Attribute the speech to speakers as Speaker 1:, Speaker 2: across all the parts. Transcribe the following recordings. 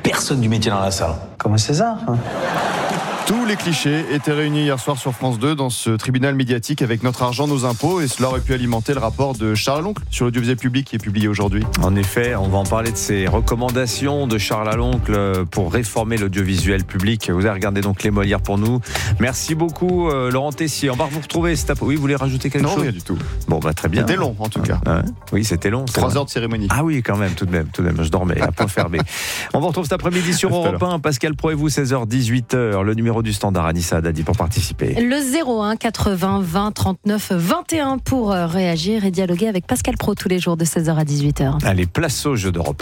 Speaker 1: personne du métier dans la salle.
Speaker 2: Comment c'est ça ?
Speaker 3: Tous les clichés étaient réunis hier soir sur France 2 dans ce tribunal médiatique avec notre argent, nos impôts, et cela aurait pu alimenter le rapport de Charles Aloncle sur l'audiovisuel public qui est publié aujourd'hui.
Speaker 4: En effet, on va en parler de ces recommandations de Charles Aloncle pour réformer l'audiovisuel public. Vous avez regardé donc les Molières pour nous. Merci beaucoup Laurent Tessier. On va vous retrouver. Oui, vous voulez rajouter quelque chose ?
Speaker 3: Non, rien du tout.
Speaker 4: Bon, très bien.
Speaker 3: C'était long en tout cas.
Speaker 4: Oui, c'était long.
Speaker 3: 3 heures de cérémonie.
Speaker 4: Ah oui, quand même, tout de même. Je dormais à point fermé. On vous retrouve cet après-midi sur Europe 1. Pascal Pro et vous, 16h, 18h. Le numéro du standard, Anissa Dadi pour participer.
Speaker 5: Le 01 80 20 39 21 pour réagir et dialoguer avec Pascal Pro tous les jours de 16h à 18h.
Speaker 4: Allez, place au jeu d'Europe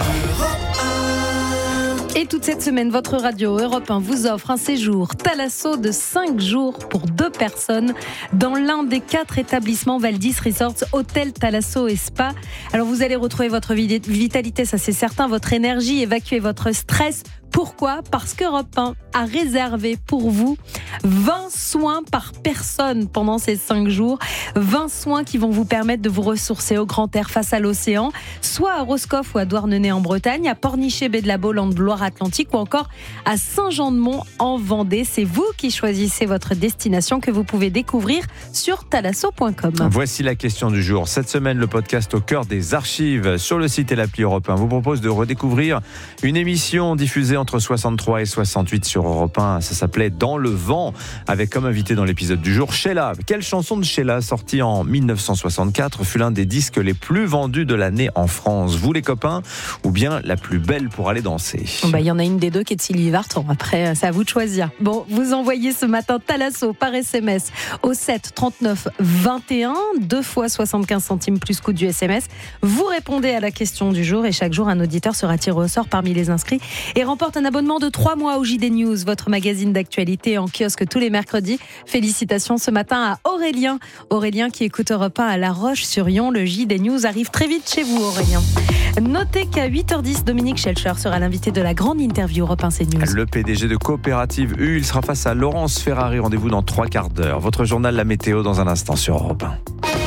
Speaker 4: 1.
Speaker 5: Et toute cette semaine, votre radio Europe 1 vous offre un séjour Thalasso de 5 jours pour 2 personnes dans l'un des 4 établissements Valdis Resorts, Hôtel Thalasso et Spa. Alors vous allez retrouver votre vitalité, ça c'est certain, votre énergie, évacuer votre stress. Pourquoi ? Parce qu'Europe 1 a réservé pour vous 20 soins par personne pendant ces 5 jours. 20 soins qui vont vous permettre de vous ressourcer au grand air face à l'océan, soit à Roscoff ou à Douarnenez en Bretagne, à Pornichet, Baie de la Baule en Loire-Atlantique ou encore à Saint-Jean-de-Mont en Vendée. C'est vous qui choisissez votre destination que vous pouvez découvrir sur thalasso.com.
Speaker 4: Voici la question du jour. Cette semaine, le podcast Au cœur des archives sur le site et l'appli Europe 1 vous propose de redécouvrir une émission diffusée entre 63 et 68 sur Europe 1. Ça s'appelait Dans le vent, avec comme invité dans l'épisode du jour Sheila. Quelle chanson de Sheila, sortie en 1964, fut l'un des disques les plus vendus de l'année en France? Vous les copains, ou bien la plus belle pour aller danser?
Speaker 5: Il y en a une des deux qui est de Sylvie Vartan. Après, c'est à vous de choisir. Bon, vous envoyez ce matin Thalasso par SMS au 7 39 21, 2 fois 75 centimes plus coût du SMS. Vous répondez à la question du jour et chaque jour, un auditeur sera tiré au sort parmi les inscrits et remporte un abonnement de 3 mois au JD News, votre magazine d'actualité en kiosque tous les mercredis. Félicitations ce matin à Aurélien. Aurélien qui écoute Europe 1 à La Roche-sur-Yon. Le JD News arrive très vite chez vous, Aurélien. Notez qu'à 8h10, Dominique Schelcher sera l'invité de la grande interview Europe 1 CNews.
Speaker 4: Le PDG de Coopérative U, il sera face à Laurence Ferrari. Rendez-vous dans 3 quarts d'heure. Votre journal La Météo dans un instant sur Europe 1.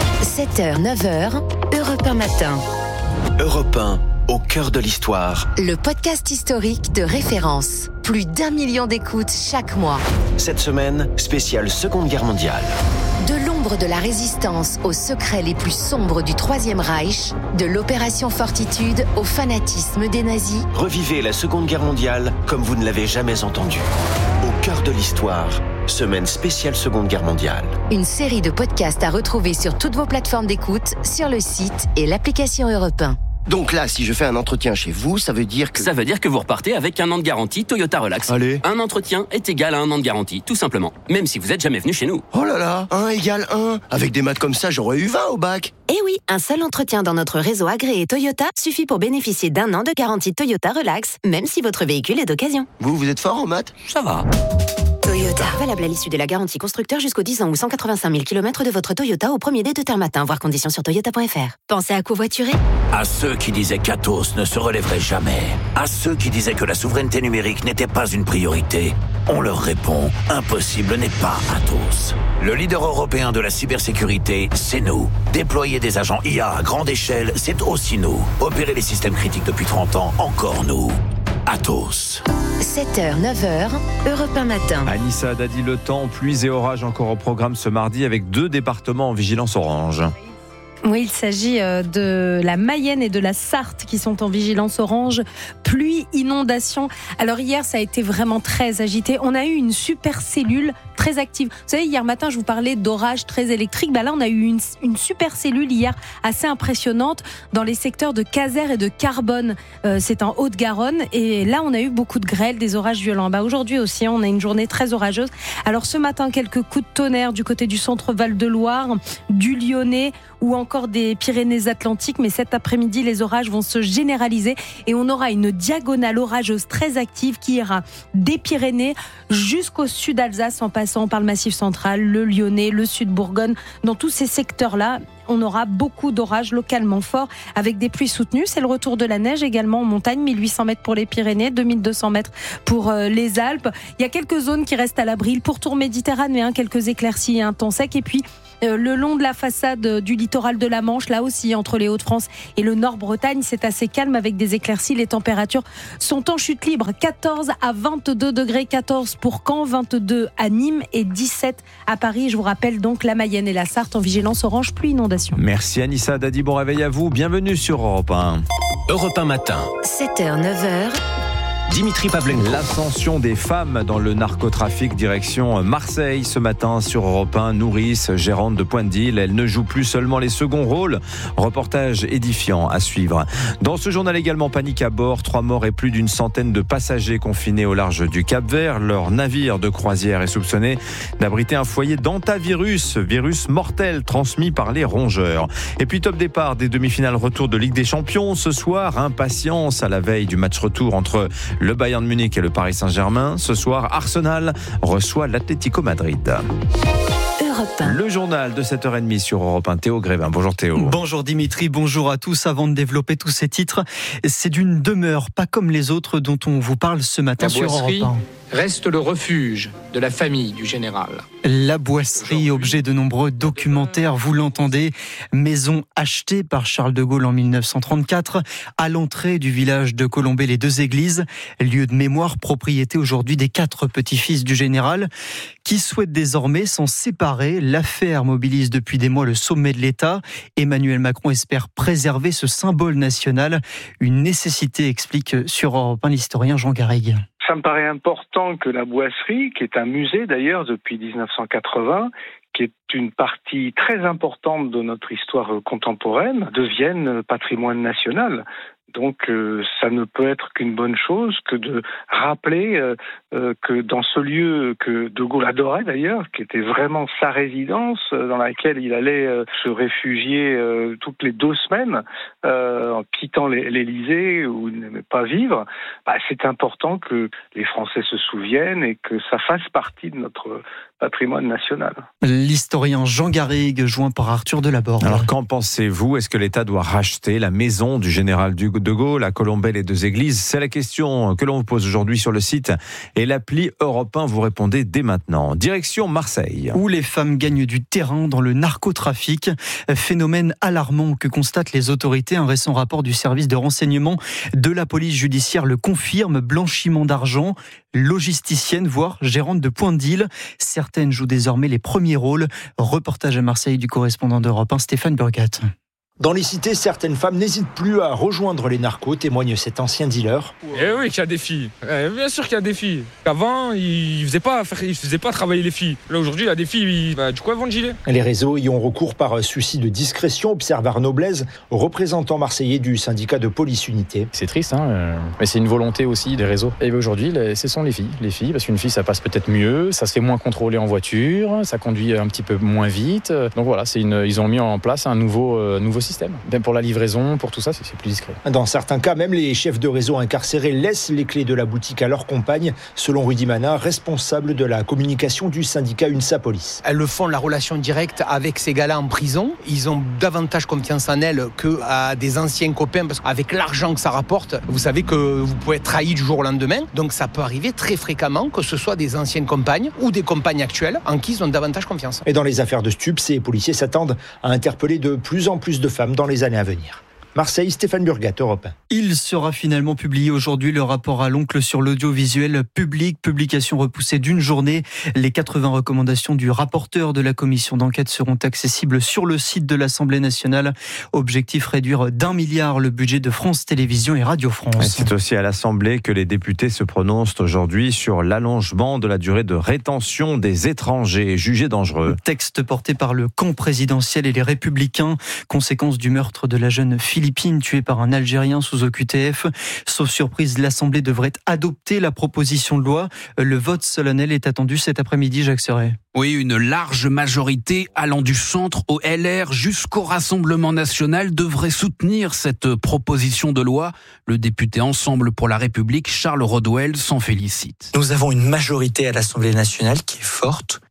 Speaker 6: 7h, 9h, Europe 1 matin.
Speaker 7: Europe 1, au cœur de l'histoire.
Speaker 6: Le podcast historique de référence. Plus d'1 million d'écoutes chaque mois.
Speaker 7: Cette semaine, spéciale Seconde Guerre mondiale.
Speaker 6: De l'ombre de la résistance aux secrets les plus sombres du Troisième Reich, de l'opération Fortitude au fanatisme des nazis.
Speaker 7: Revivez la Seconde Guerre mondiale comme vous ne l'avez jamais entendu. Au cœur de l'histoire, semaine spéciale Seconde Guerre mondiale.
Speaker 6: Une série de podcasts à retrouver sur toutes vos plateformes d'écoute, sur le site et l'application Europe 1.
Speaker 8: Donc là, si je fais un entretien chez vous, ça veut dire que...
Speaker 9: Ça veut dire que vous repartez avec 1 an de garantie Toyota Relax.
Speaker 3: Allez.
Speaker 9: Un entretien est égal à 1 an de garantie, tout simplement. Même si vous êtes jamais venu chez nous.
Speaker 8: Oh là là, 1 égale 1. Avec des maths comme ça, j'aurais eu 20 au bac.
Speaker 6: Eh oui, un seul entretien dans notre réseau agréé Toyota suffit pour bénéficier d'1 an de garantie Toyota Relax, même si votre véhicule est d'occasion.
Speaker 8: Vous êtes fort en maths?
Speaker 9: Ça va.
Speaker 6: Toyota. Valable à l'issue de la garantie constructeur jusqu'aux 10 ans ou 185 000 km de votre Toyota au premier dé de terme matin. Voir conditions sur toyota.fr. Pensez à covoiturer?
Speaker 10: À ceux qui disaient qu'Atos ne se relèverait jamais, à ceux qui disaient que la souveraineté numérique n'était pas une priorité, on leur répond, impossible n'est pas Atos. Le leader européen de la cybersécurité, c'est nous. Déployer des agents IA à grande échelle, c'est aussi nous. Opérer les systèmes critiques depuis 30 ans, encore nous. Atos.
Speaker 6: 7h, 9h, Europe 1 matin.
Speaker 4: Anissa Dadi, le temps, pluie et orage encore au programme ce mardi avec 2 départements en vigilance orange.
Speaker 5: Oui, il s'agit de la Mayenne et de la Sarthe qui sont en vigilance orange, pluie, inondation. Alors hier, ça a été vraiment très agité. On a eu une super cellule très active. Vous savez, hier matin, je vous parlais d'orage très électrique. Là, on a eu une super cellule hier assez impressionnante dans les secteurs de Caser et de Carbone. C'est en Haute-Garonne. Et là, on a eu beaucoup de grêle, des orages violents. Aujourd'hui aussi, on a une journée très orageuse. Alors ce matin, quelques coups de tonnerre du côté du centre Val-de-Loire, du Lyonnais ou encore des Pyrénées-Atlantiques. Mais cet après-midi, les orages vont se généraliser et on aura une diagonale orageuse très active qui ira des Pyrénées jusqu'au sud Alsace en passant par le Massif central, le Lyonnais, le sud Bourgogne. Dans tous ces secteurs-là, on aura beaucoup d'orages localement forts avec des pluies soutenues. C'est le retour de la neige également en montagne, 1800 mètres pour les Pyrénées, 2200 mètres pour les Alpes. Il y a quelques zones qui restent à l'abri. Le pourtour méditerranéen, quelques éclaircies et un temps sec. Et puis, le long de la façade du littoral de la Manche, là aussi, entre les Hauts-de-France et le Nord-Bretagne, c'est assez calme avec des éclaircies. Les températures sont en chute libre. 14 à 22 degrés, 14 pour Caen, 22 à Nîmes et 17 à Paris. Je vous rappelle donc la Mayenne et la Sarthe en vigilance orange pluie inondation.
Speaker 4: Merci Anissa Dadi, bon réveil à vous. Bienvenue sur Europe 1.
Speaker 7: Europe 1 matin.
Speaker 6: 7h, 9h.
Speaker 7: Dimitri Pavlenko.
Speaker 4: L'ascension des femmes dans le narcotrafic direction Marseille ce matin sur Europe 1. Nourrice, gérante de Point de Deal, elle ne joue plus seulement les seconds rôles. Reportage édifiant à suivre. Dans ce journal également, panique à bord, 3 morts et plus d'une centaine de passagers confinés au large du Cap-Vert. Leur navire de croisière est soupçonné d'abriter un foyer d'hantavirus, virus mortel transmis par les rongeurs. Et puis top départ des demi-finales retour de Ligue des Champions. Ce soir, impatience à la veille du match retour entre le Bayern de Munich et le Paris Saint-Germain. Ce soir, Arsenal reçoit l'Atlético Madrid. Le journal de 7h30 sur Europe 1. Théo Grévin. Bonjour Théo.
Speaker 1: Bonjour Dimitri, bonjour à tous. Avant de développer tous ces titres, c'est d'une demeure pas comme les autres dont on vous parle ce matin sur Europe 1.
Speaker 2: Reste le refuge de la famille du général.
Speaker 1: La Boisserie, objet de nombreux documentaires, vous l'entendez, maison achetée par Charles de Gaulle en 1934, à l'entrée du village de Colombey-les-Deux-Églises, lieu de mémoire, propriété aujourd'hui des 4 petits-fils du général, qui souhaitent désormais s'en séparer. L'affaire mobilise depuis des mois le sommet de l'État. Emmanuel Macron espère préserver ce symbole national. Une nécessité, explique sur Europe 1 l'historien Jean Garrigue.
Speaker 11: Ça me paraît important que la Boisserie, qui est un musée d'ailleurs depuis 1980, qui est une partie très importante de notre histoire contemporaine, devienne patrimoine national. Donc ça ne peut être qu'une bonne chose que de rappeler que dans ce lieu que De Gaulle adorait d'ailleurs, qui était vraiment sa résidence, dans laquelle il allait se réfugier toutes les 2 semaines en quittant l'Élysée où il n'aimait pas vivre, c'est important que les Français se souviennent et que ça fasse partie de notre patrimoine national.
Speaker 1: L'historien Jean Garrigue, joint par Arthur Delaborde.
Speaker 4: Alors qu'en pensez-vous ? Est-ce que l'État doit racheter la maison du général de Gaulle à Colombey-les-Deux-Églises ? C'est la question que l'on vous pose aujourd'hui sur le site et l'appli Europe 1. Vous répondez dès maintenant. Direction Marseille.
Speaker 1: Où les femmes gagnent du terrain dans le narcotrafic. Phénomène alarmant que constatent les autorités. Un récent rapport du service de renseignement de la police judiciaire le confirme. Blanchiment d'argent, logisticienne, voire gérante de Point de Deal. Certaines jouent désormais les premiers rôles. Reportage à Marseille du correspondant d'Europe 1, Stéphane Burgat.
Speaker 12: Dans les cités, certaines femmes n'hésitent plus à rejoindre les narcos, témoigne cet ancien dealer.
Speaker 13: Eh oui, qu'il y a des filles. Bien sûr qu'il y a des filles. Avant, ils faisaient pas travailler les filles. Là, aujourd'hui, il y a des filles, du coup, elles vendent gilet.
Speaker 12: Les réseaux y ont recours par souci de discrétion, observe Arnaud Blaise, représentant marseillais du syndicat de police unité.
Speaker 14: C'est triste, mais c'est une volonté aussi des réseaux. Et aujourd'hui, ce sont les filles, parce qu'une fille, ça passe peut-être mieux, ça se fait moins contrôler en voiture, ça conduit un petit peu moins vite. Donc voilà, ils ont mis en place un nouveau système. Même pour la livraison, pour tout ça, c'est plus discret.
Speaker 12: Dans certains cas, même les chefs de réseau incarcérés laissent les clés de la boutique à leurs compagnes, selon Rudy Mana, responsable de la communication du syndicat UNSA Police.
Speaker 15: Elles le font la relation directe avec ces gars-là en prison. Ils ont davantage confiance en elles qu'à des anciens copains, parce qu'avec l'argent que ça rapporte, vous savez que vous pouvez être trahi du jour au lendemain. Donc ça peut arriver très fréquemment que ce soit des anciennes compagnes ou des compagnes actuelles en qui ils ont davantage confiance.
Speaker 12: Et dans les affaires de stupes, ces policiers s'attendent à interpeller de plus en plus de femmes dans les années à venir. Marseille, Stéphane Burgat, Europe 1.
Speaker 1: Il sera finalement publié aujourd'hui le rapport à l'oncle sur l'audiovisuel public. Publication repoussée d'une journée. Les 80 recommandations du rapporteur de la commission d'enquête seront accessibles sur le site de l'Assemblée nationale. Objectif, réduire d'1 milliard le budget de France Télévisions et Radio France.
Speaker 4: C'est aussi à l'Assemblée que les députés se prononcent aujourd'hui sur l'allongement de la durée de rétention des étrangers jugés dangereux.
Speaker 1: Texte porté par le camp présidentiel et les Républicains. Conséquence du meurtre de la jeune Philippine tuée par un Algérien sous OQTF. Sauf surprise, l'Assemblée devrait adopter la proposition de loi. Le vote solennel est attendu cet après-midi, Jacques Serret.
Speaker 16: Oui, une large majorité allant du centre au LR jusqu'au Rassemblement national devrait soutenir cette proposition de loi. Le député Ensemble pour la République, Charles Rodwell, s'en félicite.
Speaker 17: Nous avons une majorité à l'Assemblée nationale qui est forte,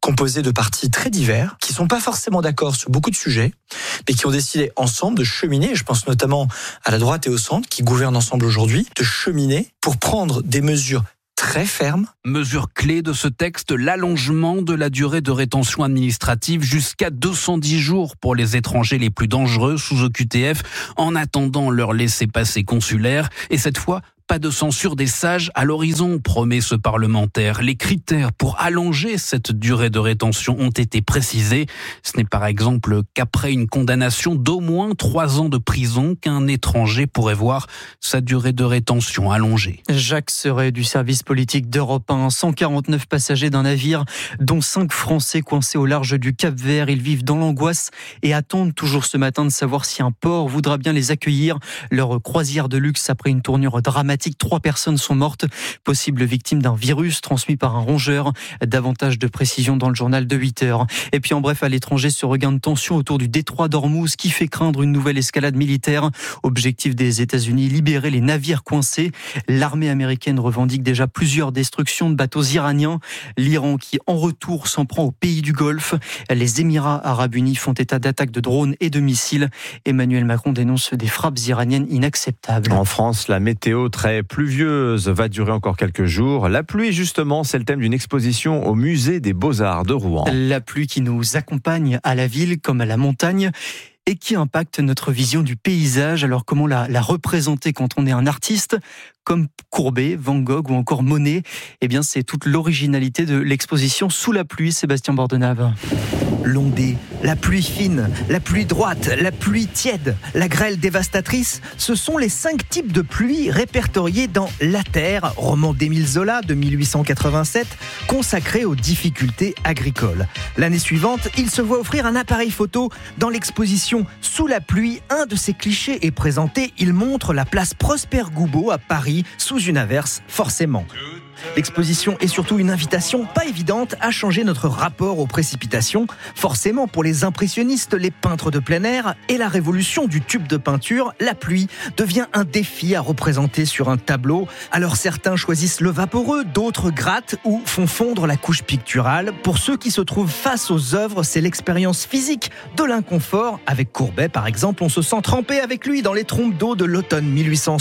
Speaker 17: composé de partis très divers, qui sont pas forcément d'accord sur beaucoup de sujets, mais qui ont décidé ensemble de cheminer, je pense notamment à la droite et au centre, qui gouvernent ensemble aujourd'hui, de cheminer pour prendre des mesures très ferme.
Speaker 16: Mesure clé de ce texte, l'allongement de la durée de rétention administrative jusqu'à 210 jours pour les étrangers les plus dangereux sous OQTF en attendant leur laissez-passer consulaire. Et cette fois, pas de censure des sages à l'horizon, promet ce parlementaire. Les critères pour allonger cette durée de rétention ont été précisés. Ce n'est par exemple qu'après une condamnation d'au moins 3 ans de prison qu'un étranger pourrait voir sa durée de rétention allongée.
Speaker 1: Jacques Serret du service politique d'Europe 1, 149 passagers d'un navire, dont 5 Français coincés au large du Cap-Vert. Ils vivent dans l'angoisse et attendent toujours ce matin de savoir si un port voudra bien les accueillir. Leur croisière de luxe après une tournure dramatique. 3 personnes sont mortes, possibles victimes d'un virus transmis par un rongeur. Davantage de précisions dans le journal de 8h. Et puis en bref, à l'étranger, ce regain de tension autour du détroit d'Ormuz qui fait craindre une nouvelle escalade militaire. Objectif des États-Unis, libérer les navires coincés. L'armée américaine revendique déjà plusieurs destructions de bateaux iraniens. L'Iran qui, en retour, s'en prend aux pays du Golfe. Les Émirats arabes unis font état d'attaques de drones et de missiles. Emmanuel Macron dénonce des frappes iraniennes inacceptables.
Speaker 4: En France, la météo très pluvieuse va durer encore quelques jours. La pluie, justement, c'est le thème d'une exposition au musée des Beaux-Arts de Rouen.
Speaker 1: La pluie qui nous accompagne à la ville comme à la montagne et qui impacte notre vision du paysage. Alors comment la représenter quand on est un artiste comme Courbet, Van Gogh ou encore Monet? Eh bien, c'est toute l'originalité de l'exposition Sous la pluie, Sébastien Bordenave.
Speaker 18: L'ondée, la pluie fine, la pluie droite, la pluie tiède, la grêle dévastatrice, ce sont les 5 types de pluie répertoriés dans La Terre, roman d'Émile Zola de 1887, consacré aux difficultés agricoles. L'année suivante, il se voit offrir un appareil photo. Dans l'exposition Sous la pluie, un de ses clichés est présenté. Il montre la place Prosper Goubeau à Paris, sous une averse, forcément. L'exposition est surtout une invitation pas évidente à changer notre rapport aux précipitations. Forcément, pour les impressionnistes, les peintres de plein air et la révolution du tube de peinture, la pluie devient un défi à représenter sur un tableau. Alors certains choisissent le vaporeux, d'autres grattent ou font fondre la couche picturale. Pour ceux qui se trouvent face aux œuvres, c'est l'expérience physique de l'inconfort. Avec Courbet, par exemple, on se sent trempé avec lui dans les trompes d'eau de l'automne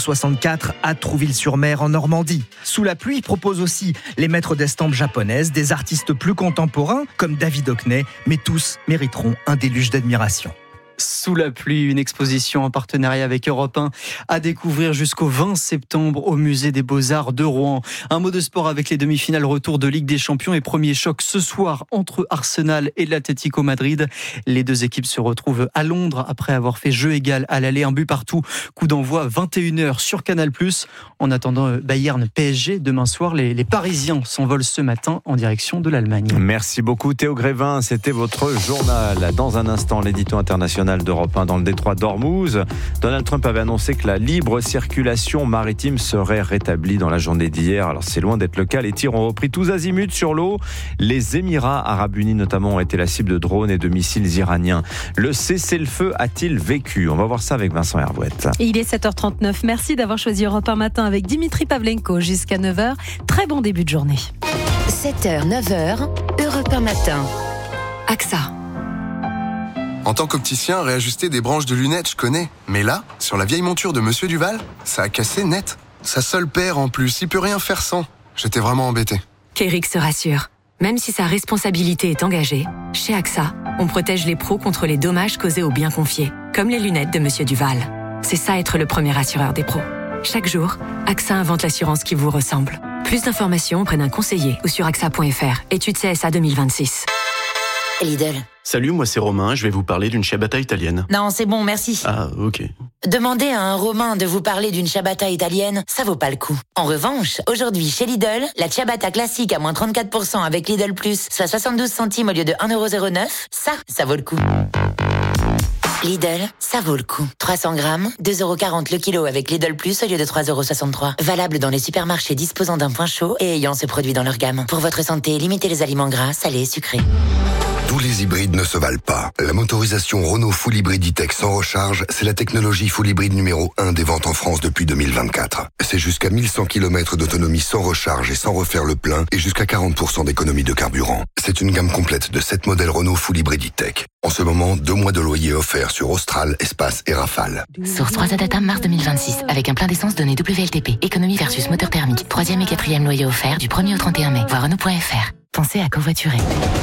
Speaker 18: 1864 à Trouville-sur-Mer en Normandie. Sous la pluie propose aussi les maîtres d'estampes japonaises, des artistes plus contemporains comme David Hockney, mais tous mériteront un déluge d'admiration.
Speaker 1: Sous la pluie, une exposition en partenariat avec Europe 1 à découvrir jusqu'au 20 septembre au musée des Beaux-Arts de Rouen. Un mot de sport avec les demi-finales retour de Ligue des Champions et premier choc ce soir entre Arsenal et l'Atlético Madrid. Les 2 équipes se retrouvent à Londres après avoir fait jeu égal à l'aller, un but partout. Coup d'envoi 21h sur Canal+. En attendant Bayern PSG demain soir, les Parisiens s'envolent ce matin en direction de l'Allemagne.
Speaker 4: Merci beaucoup Théo Grévin, c'était votre journal. Dans un instant, l'édito international d'Europe 1 dans le détroit d'Ormuz. Donald Trump avait annoncé que la libre circulation maritime serait rétablie dans la journée d'hier. Alors c'est loin d'être le cas. Les tirs ont repris tous azimuts sur l'eau. Les Émirats arabes unis notamment ont été la cible de drones et de missiles iraniens. Le cessez-le-feu a-t-il vécu? On va voir ça avec Vincent Hervouette.
Speaker 5: Et il est 7h39. Merci d'avoir choisi Europe 1 matin avec Dimitri Pavlenko jusqu'à 9h. Très bon début de journée.
Speaker 6: 7h, 9h, Europe 1 matin. AXA.
Speaker 19: En tant qu'opticien, réajuster des branches de lunettes, je connais. Mais là, sur la vieille monture de Monsieur Duval, ça a cassé net. Sa seule paire en plus, il peut rien faire sans. J'étais vraiment embêté.
Speaker 20: Kérix se rassure. Même si sa responsabilité est engagée, chez AXA, on protège les pros contre les dommages causés aux biens confiés, comme les lunettes de Monsieur Duval. C'est ça être le premier assureur des pros. Chaque jour, AXA invente l'assurance qui vous ressemble. Plus d'informations auprès d'un conseiller ou sur AXA.fr. Étude CSA 2026.
Speaker 6: Lidl.
Speaker 21: Salut, moi c'est Romain, je vais vous parler d'une ciabatta italienne.
Speaker 22: Non, c'est bon, merci.
Speaker 21: Ah, ok.
Speaker 22: Demander à un Romain de vous parler d'une ciabatta italienne, ça vaut pas le coup. En revanche, aujourd'hui chez Lidl, la ciabatta classique à moins 34% avec Lidl Plus, soit 72 centimes au lieu de 1,09€, ça vaut le coup. Lidl, ça vaut le coup. 300 grammes, 2,40€ le kilo avec Lidl Plus au lieu de 3,63€. Valable dans les supermarchés disposant d'un point chaud et ayant ce produit dans leur gamme. Pour votre santé, limitez les aliments gras, salés et sucrés.
Speaker 3: Tous les hybrides ne se valent pas. La motorisation Renault Full Hybrid E-Tech sans recharge, c'est la technologie Full Hybrid numéro 1 des ventes en France depuis 2024. C'est jusqu'à 1100 km d'autonomie sans recharge et sans refaire le plein et jusqu'à 40% d'économie de carburant. C'est une gamme complète de 7 modèles Renault Full Hybrid E-Tech. En ce moment, 2 mois de loyer offerts sur Austral, Espace et Rafale.
Speaker 22: Source 3 Data mars 2026, avec un plein d'essence donné WLTP. Économie versus moteur thermique. 3e et 4e loyer offert du 1er au 31 mai. Voir Renault.fr. Pensez à covoiturer.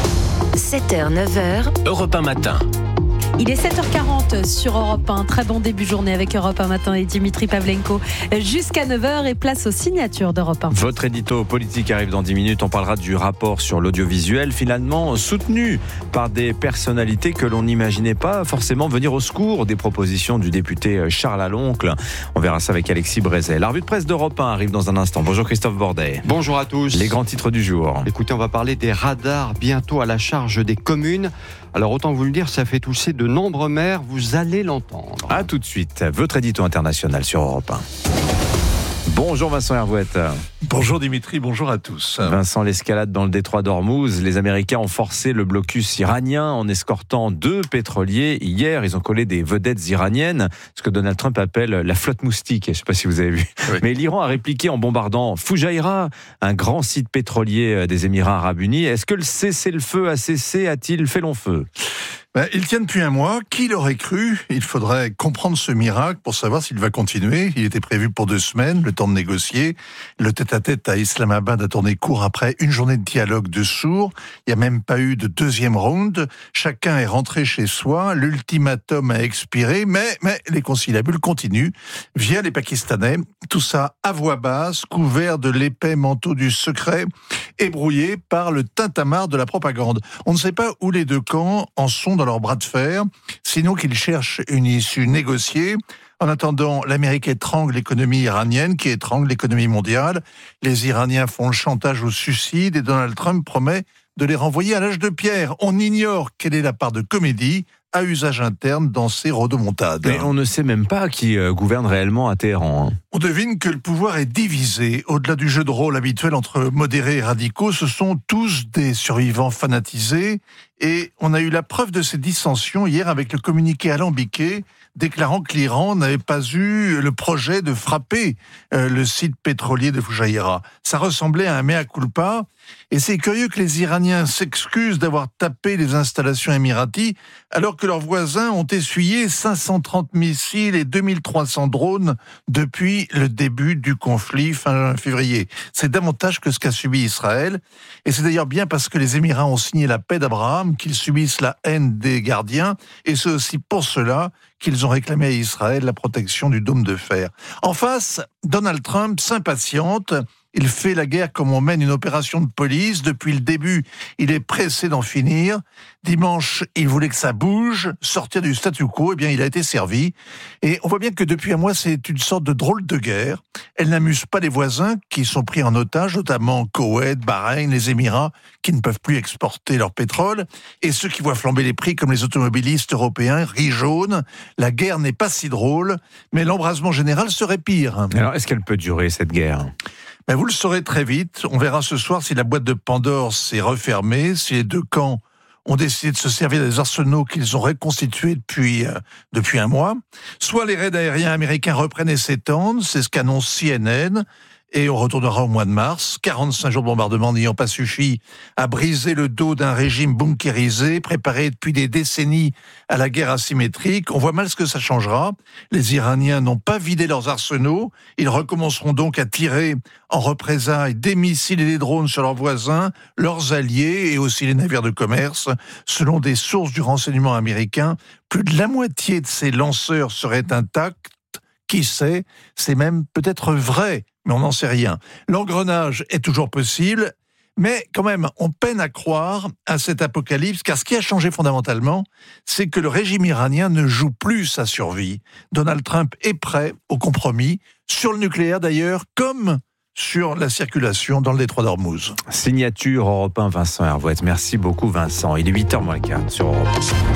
Speaker 6: 7h, 9h.
Speaker 21: Europe 1 matin.
Speaker 5: Il est 7h40 sur Europe 1. Très bon début de journée avec Europe 1 matin et Dimitri Pavlenko jusqu'à 9h et place aux signatures d'Europe 1.
Speaker 4: Votre édito politique arrive dans 10 minutes. On parlera du rapport sur l'audiovisuel, finalement soutenu par des personnalités que l'on n'imaginait pas forcément venir au secours des propositions du député Charles Aloncle. On verra ça avec Alexis Brézet. La revue de presse d'Europe 1 arrive dans un instant. Bonjour Christophe Bordet.
Speaker 8: Bonjour à tous.
Speaker 4: Les grands titres du jour.
Speaker 8: Écoutez, on va parler des radars bientôt à la charge des communes. Alors autant vous le dire, ça fait tousser de nombreux maires, vous allez l'entendre.
Speaker 4: A tout de suite, votre édito international sur Europe 1. Bonjour Vincent Hervouette.
Speaker 23: Bonjour Dimitri, bonjour à tous.
Speaker 4: Vincent, l'escalade dans le détroit d'Ormuz. Les Américains ont forcé le blocus iranien en escortant 2 pétroliers. Hier, ils ont collé des vedettes iraniennes, ce que Donald Trump appelle la flotte moustique. Je ne sais pas si vous avez vu. Oui. Mais l'Iran a répliqué en bombardant Fujairah, un grand site pétrolier des Émirats Arabes Unis. Est-ce que le cessez-le-feu a cessé? A-t-il fait long feu?
Speaker 23: Il tient depuis un mois. Qui l'aurait cru? Il faudrait comprendre ce miracle pour savoir s'il va continuer. Il était prévu pour 2 semaines, le temps de négocier. Le tête-à-tête à Islamabad a tourné court après une journée de dialogue de sourds. Il n'y a même pas eu de 2e round. Chacun est rentré chez soi. L'ultimatum a expiré, mais les conciliabules continuent via les Pakistanais. Tout ça à voix basse, couvert de l'épais manteau du secret et brouillé par le tintamarre de la propagande. On ne sait pas où les 2 camps en sont dans leur bras de fer, sinon qu'ils cherchent une issue négociée. En attendant, l'Amérique étrangle l'économie iranienne, qui étrangle l'économie mondiale. Les Iraniens font le chantage au suicide et Donald Trump promet de les renvoyer à l'âge de pierre. On ignore quelle est la part de comédie à usage interne dans ces rodomontades.
Speaker 4: Mais on ne sait même pas qui gouverne réellement à Téhéran.
Speaker 23: On devine que le pouvoir est divisé. Au-delà du jeu de rôle habituel entre modérés et radicaux, ce sont tous des survivants fanatisés. Et on a eu la preuve de ces dissensions hier avec le communiqué alambiqué déclarant que l'Iran n'avait pas eu le projet de frapper le site pétrolier de Fujairah. Ça ressemblait à un mea culpa. Et c'est curieux que les Iraniens s'excusent d'avoir tapé les installations émiraties alors que leurs voisins ont essuyé 530 missiles et 2300 drones depuis le début du conflit fin février. C'est davantage que ce qu'a subi Israël. Et c'est d'ailleurs bien parce que les Émirats ont signé la paix d'Abraham qu'ils subissent la haine des gardiens. Et c'est aussi pour cela qu'ils ont réclamé à Israël la protection du dôme de fer. En face, Donald Trump s'impatiente. Il fait la guerre comme on mène une opération de police. Depuis le début, il est pressé d'en finir. Dimanche, il voulait que ça bouge, sortir du statu quo. Eh bien, il a été servi. Et on voit bien que depuis un mois, c'est une sorte de drôle de guerre. Elle n'amuse pas les voisins qui sont pris en otage, notamment Koweït, Bahreïn, les Émirats, qui ne peuvent plus exporter leur pétrole. Et ceux qui voient flamber les prix, comme les automobilistes européens, rient jaune. La guerre n'est pas si drôle, mais l'embrasement général serait pire.
Speaker 4: Alors, est-ce qu'elle peut durer, cette guerre ?
Speaker 23: Vous le saurez très vite. On verra ce soir si la boîte de Pandore s'est refermée, si les 2 camps ont décidé de se servir des arsenaux qu'ils ont reconstitués depuis un mois. Soit les raids aériens américains reprennent et s'étendent, c'est ce qu'annonce CNN, et on retournera au mois de mars. 45 jours de bombardement n'ayant pas suffi à briser le dos d'un régime bunkérisé, préparé depuis des décennies à la guerre asymétrique. On voit mal ce que ça changera. Les Iraniens n'ont pas vidé leurs arsenaux. Ils recommenceront donc à tirer en représailles des missiles et des drones sur leurs voisins, leurs alliés et aussi les navires de commerce. Selon des sources du renseignement américain, plus de la moitié de ces lanceurs seraient intacts. Qui sait, c'est même peut-être vrai, mais on n'en sait rien. L'engrenage est toujours possible, mais quand même, on peine à croire à cet apocalypse, car ce qui a changé fondamentalement, c'est que le régime iranien ne joue plus sa survie. Donald Trump est prêt au compromis, sur le nucléaire d'ailleurs, comme sur la circulation dans le détroit d'Ormuz.
Speaker 4: Signature Europe 1, Vincent Hervouette. Merci beaucoup Vincent. Il est 8h moins le quart sur Europe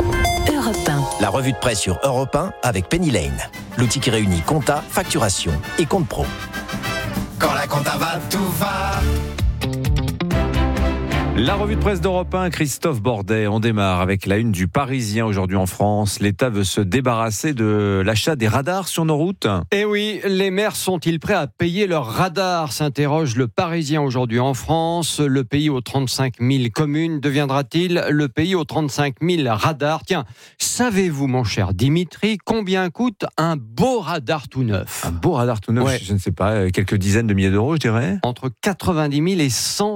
Speaker 4: 1.
Speaker 6: Europe 1.
Speaker 24: La revue de presse sur Europe 1 avec Penny Lane. L'outil qui réunit compta, facturation et compte pro.
Speaker 25: Quand la compta va, tout va.
Speaker 4: La revue de presse d'Europe 1, Christophe Bordet. On démarre avec la une du Parisien aujourd'hui en France. L'État veut se débarrasser de l'achat des radars sur nos routes.
Speaker 8: Eh oui, les maires sont-ils prêts à payer leurs radars, s'interroge le Parisien aujourd'hui en France. Le pays aux 35 000 communes deviendra-t-il le pays aux 35 000 radars? Tiens, savez-vous, mon cher Dimitri, combien coûte un beau radar tout neuf?
Speaker 4: Un beau radar tout neuf,
Speaker 8: Ouais.
Speaker 4: Je ne sais pas, quelques dizaines de milliers d'euros, je dirais.
Speaker 8: Entre 90 000 et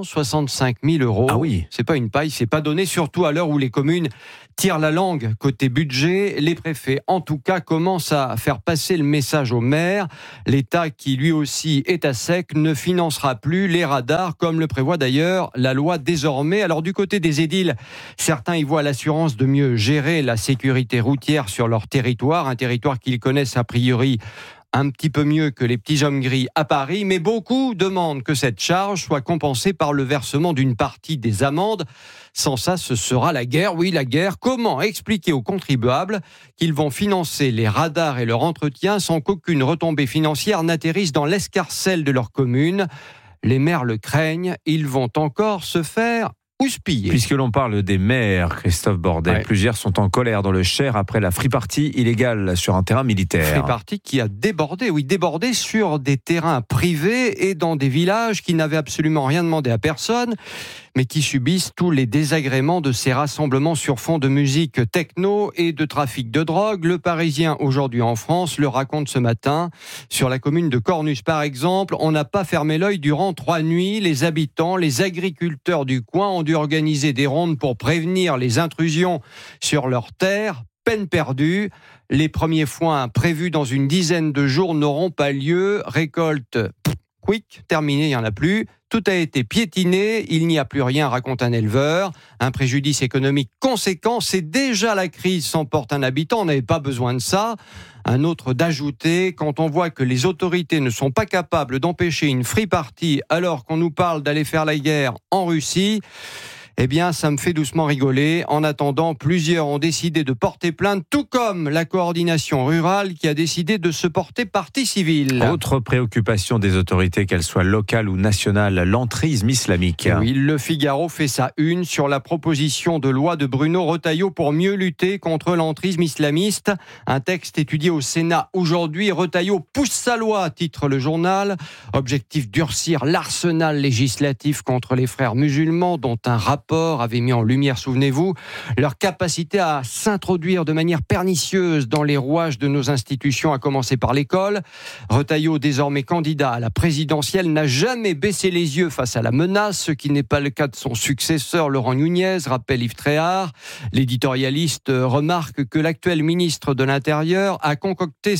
Speaker 8: 165 000 euros.
Speaker 4: Ah oui.
Speaker 8: C'est pas une paille, c'est pas donné, surtout à l'heure où les communes tirent la langue côté budget. Les préfets, en tout cas, commencent à faire passer le message aux maires. L'État, qui lui aussi est à sec, ne financera plus les radars, comme le prévoit d'ailleurs la loi désormais. Alors du côté des édiles, certains y voient l'assurance de mieux gérer la sécurité routière sur leur territoire, un territoire qu'ils connaissent a priori un petit peu mieux que les petits hommes gris à Paris, mais beaucoup demandent que cette charge soit compensée par le versement d'une partie des amendes. Sans ça, ce sera la guerre. Oui, la guerre. Comment expliquer aux contribuables qu'ils vont financer les radars et leur entretien sans qu'aucune retombée financière n'atterrisse dans l'escarcelle de leur commune? Les maires le craignent, ils vont encore se faire houspiller.
Speaker 4: Puisque l'on parle des maires, Christophe Bordet,
Speaker 8: Ouais.
Speaker 4: plusieurs sont en colère dans le Cher après la free party illégale sur un terrain militaire.
Speaker 8: Free party qui a débordé sur des terrains privés et dans des villages qui n'avaient absolument rien demandé à personne, mais qui subissent tous les désagréments de ces rassemblements sur fond de musique techno et de trafic de drogue. Le Parisien, aujourd'hui en France, le raconte ce matin. Sur la commune de Cornus, par exemple, on n'a pas fermé l'œil durant 3 nuits. Les habitants, les agriculteurs du coin ont dû organiser des rondes pour prévenir les intrusions sur leurs terres. Peine perdue. Les premiers foins prévus dans une dizaine de jours n'auront pas lieu. Récolte quick, terminé, il n'y en a plus. Tout a été piétiné, il n'y a plus rien, raconte un éleveur. Un préjudice économique conséquent, c'est déjà la crise, s'emporte un habitant, on n'avait pas besoin de ça. Un autre d'ajouter, quand on voit que les autorités ne sont pas capables d'empêcher une free party alors qu'on nous parle d'aller faire la guerre en Russie, eh bien, ça me fait doucement rigoler. En attendant, plusieurs ont décidé de porter plainte, tout comme la coordination rurale qui a décidé de se porter partie civile.
Speaker 4: Autre préoccupation des autorités, qu'elles soient locales ou nationales, l'entrisme islamique.
Speaker 8: Oui, le Figaro fait sa une sur la proposition de loi de Bruno Retailleau pour mieux lutter contre l'entrisme islamiste. Un texte étudié au Sénat aujourd'hui. Retailleau pousse sa loi, titre le journal. Objectif durcir l'arsenal législatif contre les frères musulmans, dont un rapport avait mis en lumière, souvenez-vous, leur capacité à s'introduire de manière pernicieuse dans les rouages de nos institutions, à commencer par l'école. Retailleau, désormais candidat à la présidentielle, n'a jamais baissé les yeux face à la menace, ce qui n'est pas le cas de son successeur Laurent Nunez, rappelle Yves Tréhard. L'éditorialiste remarque que l'actuel ministre de l'Intérieur a concocté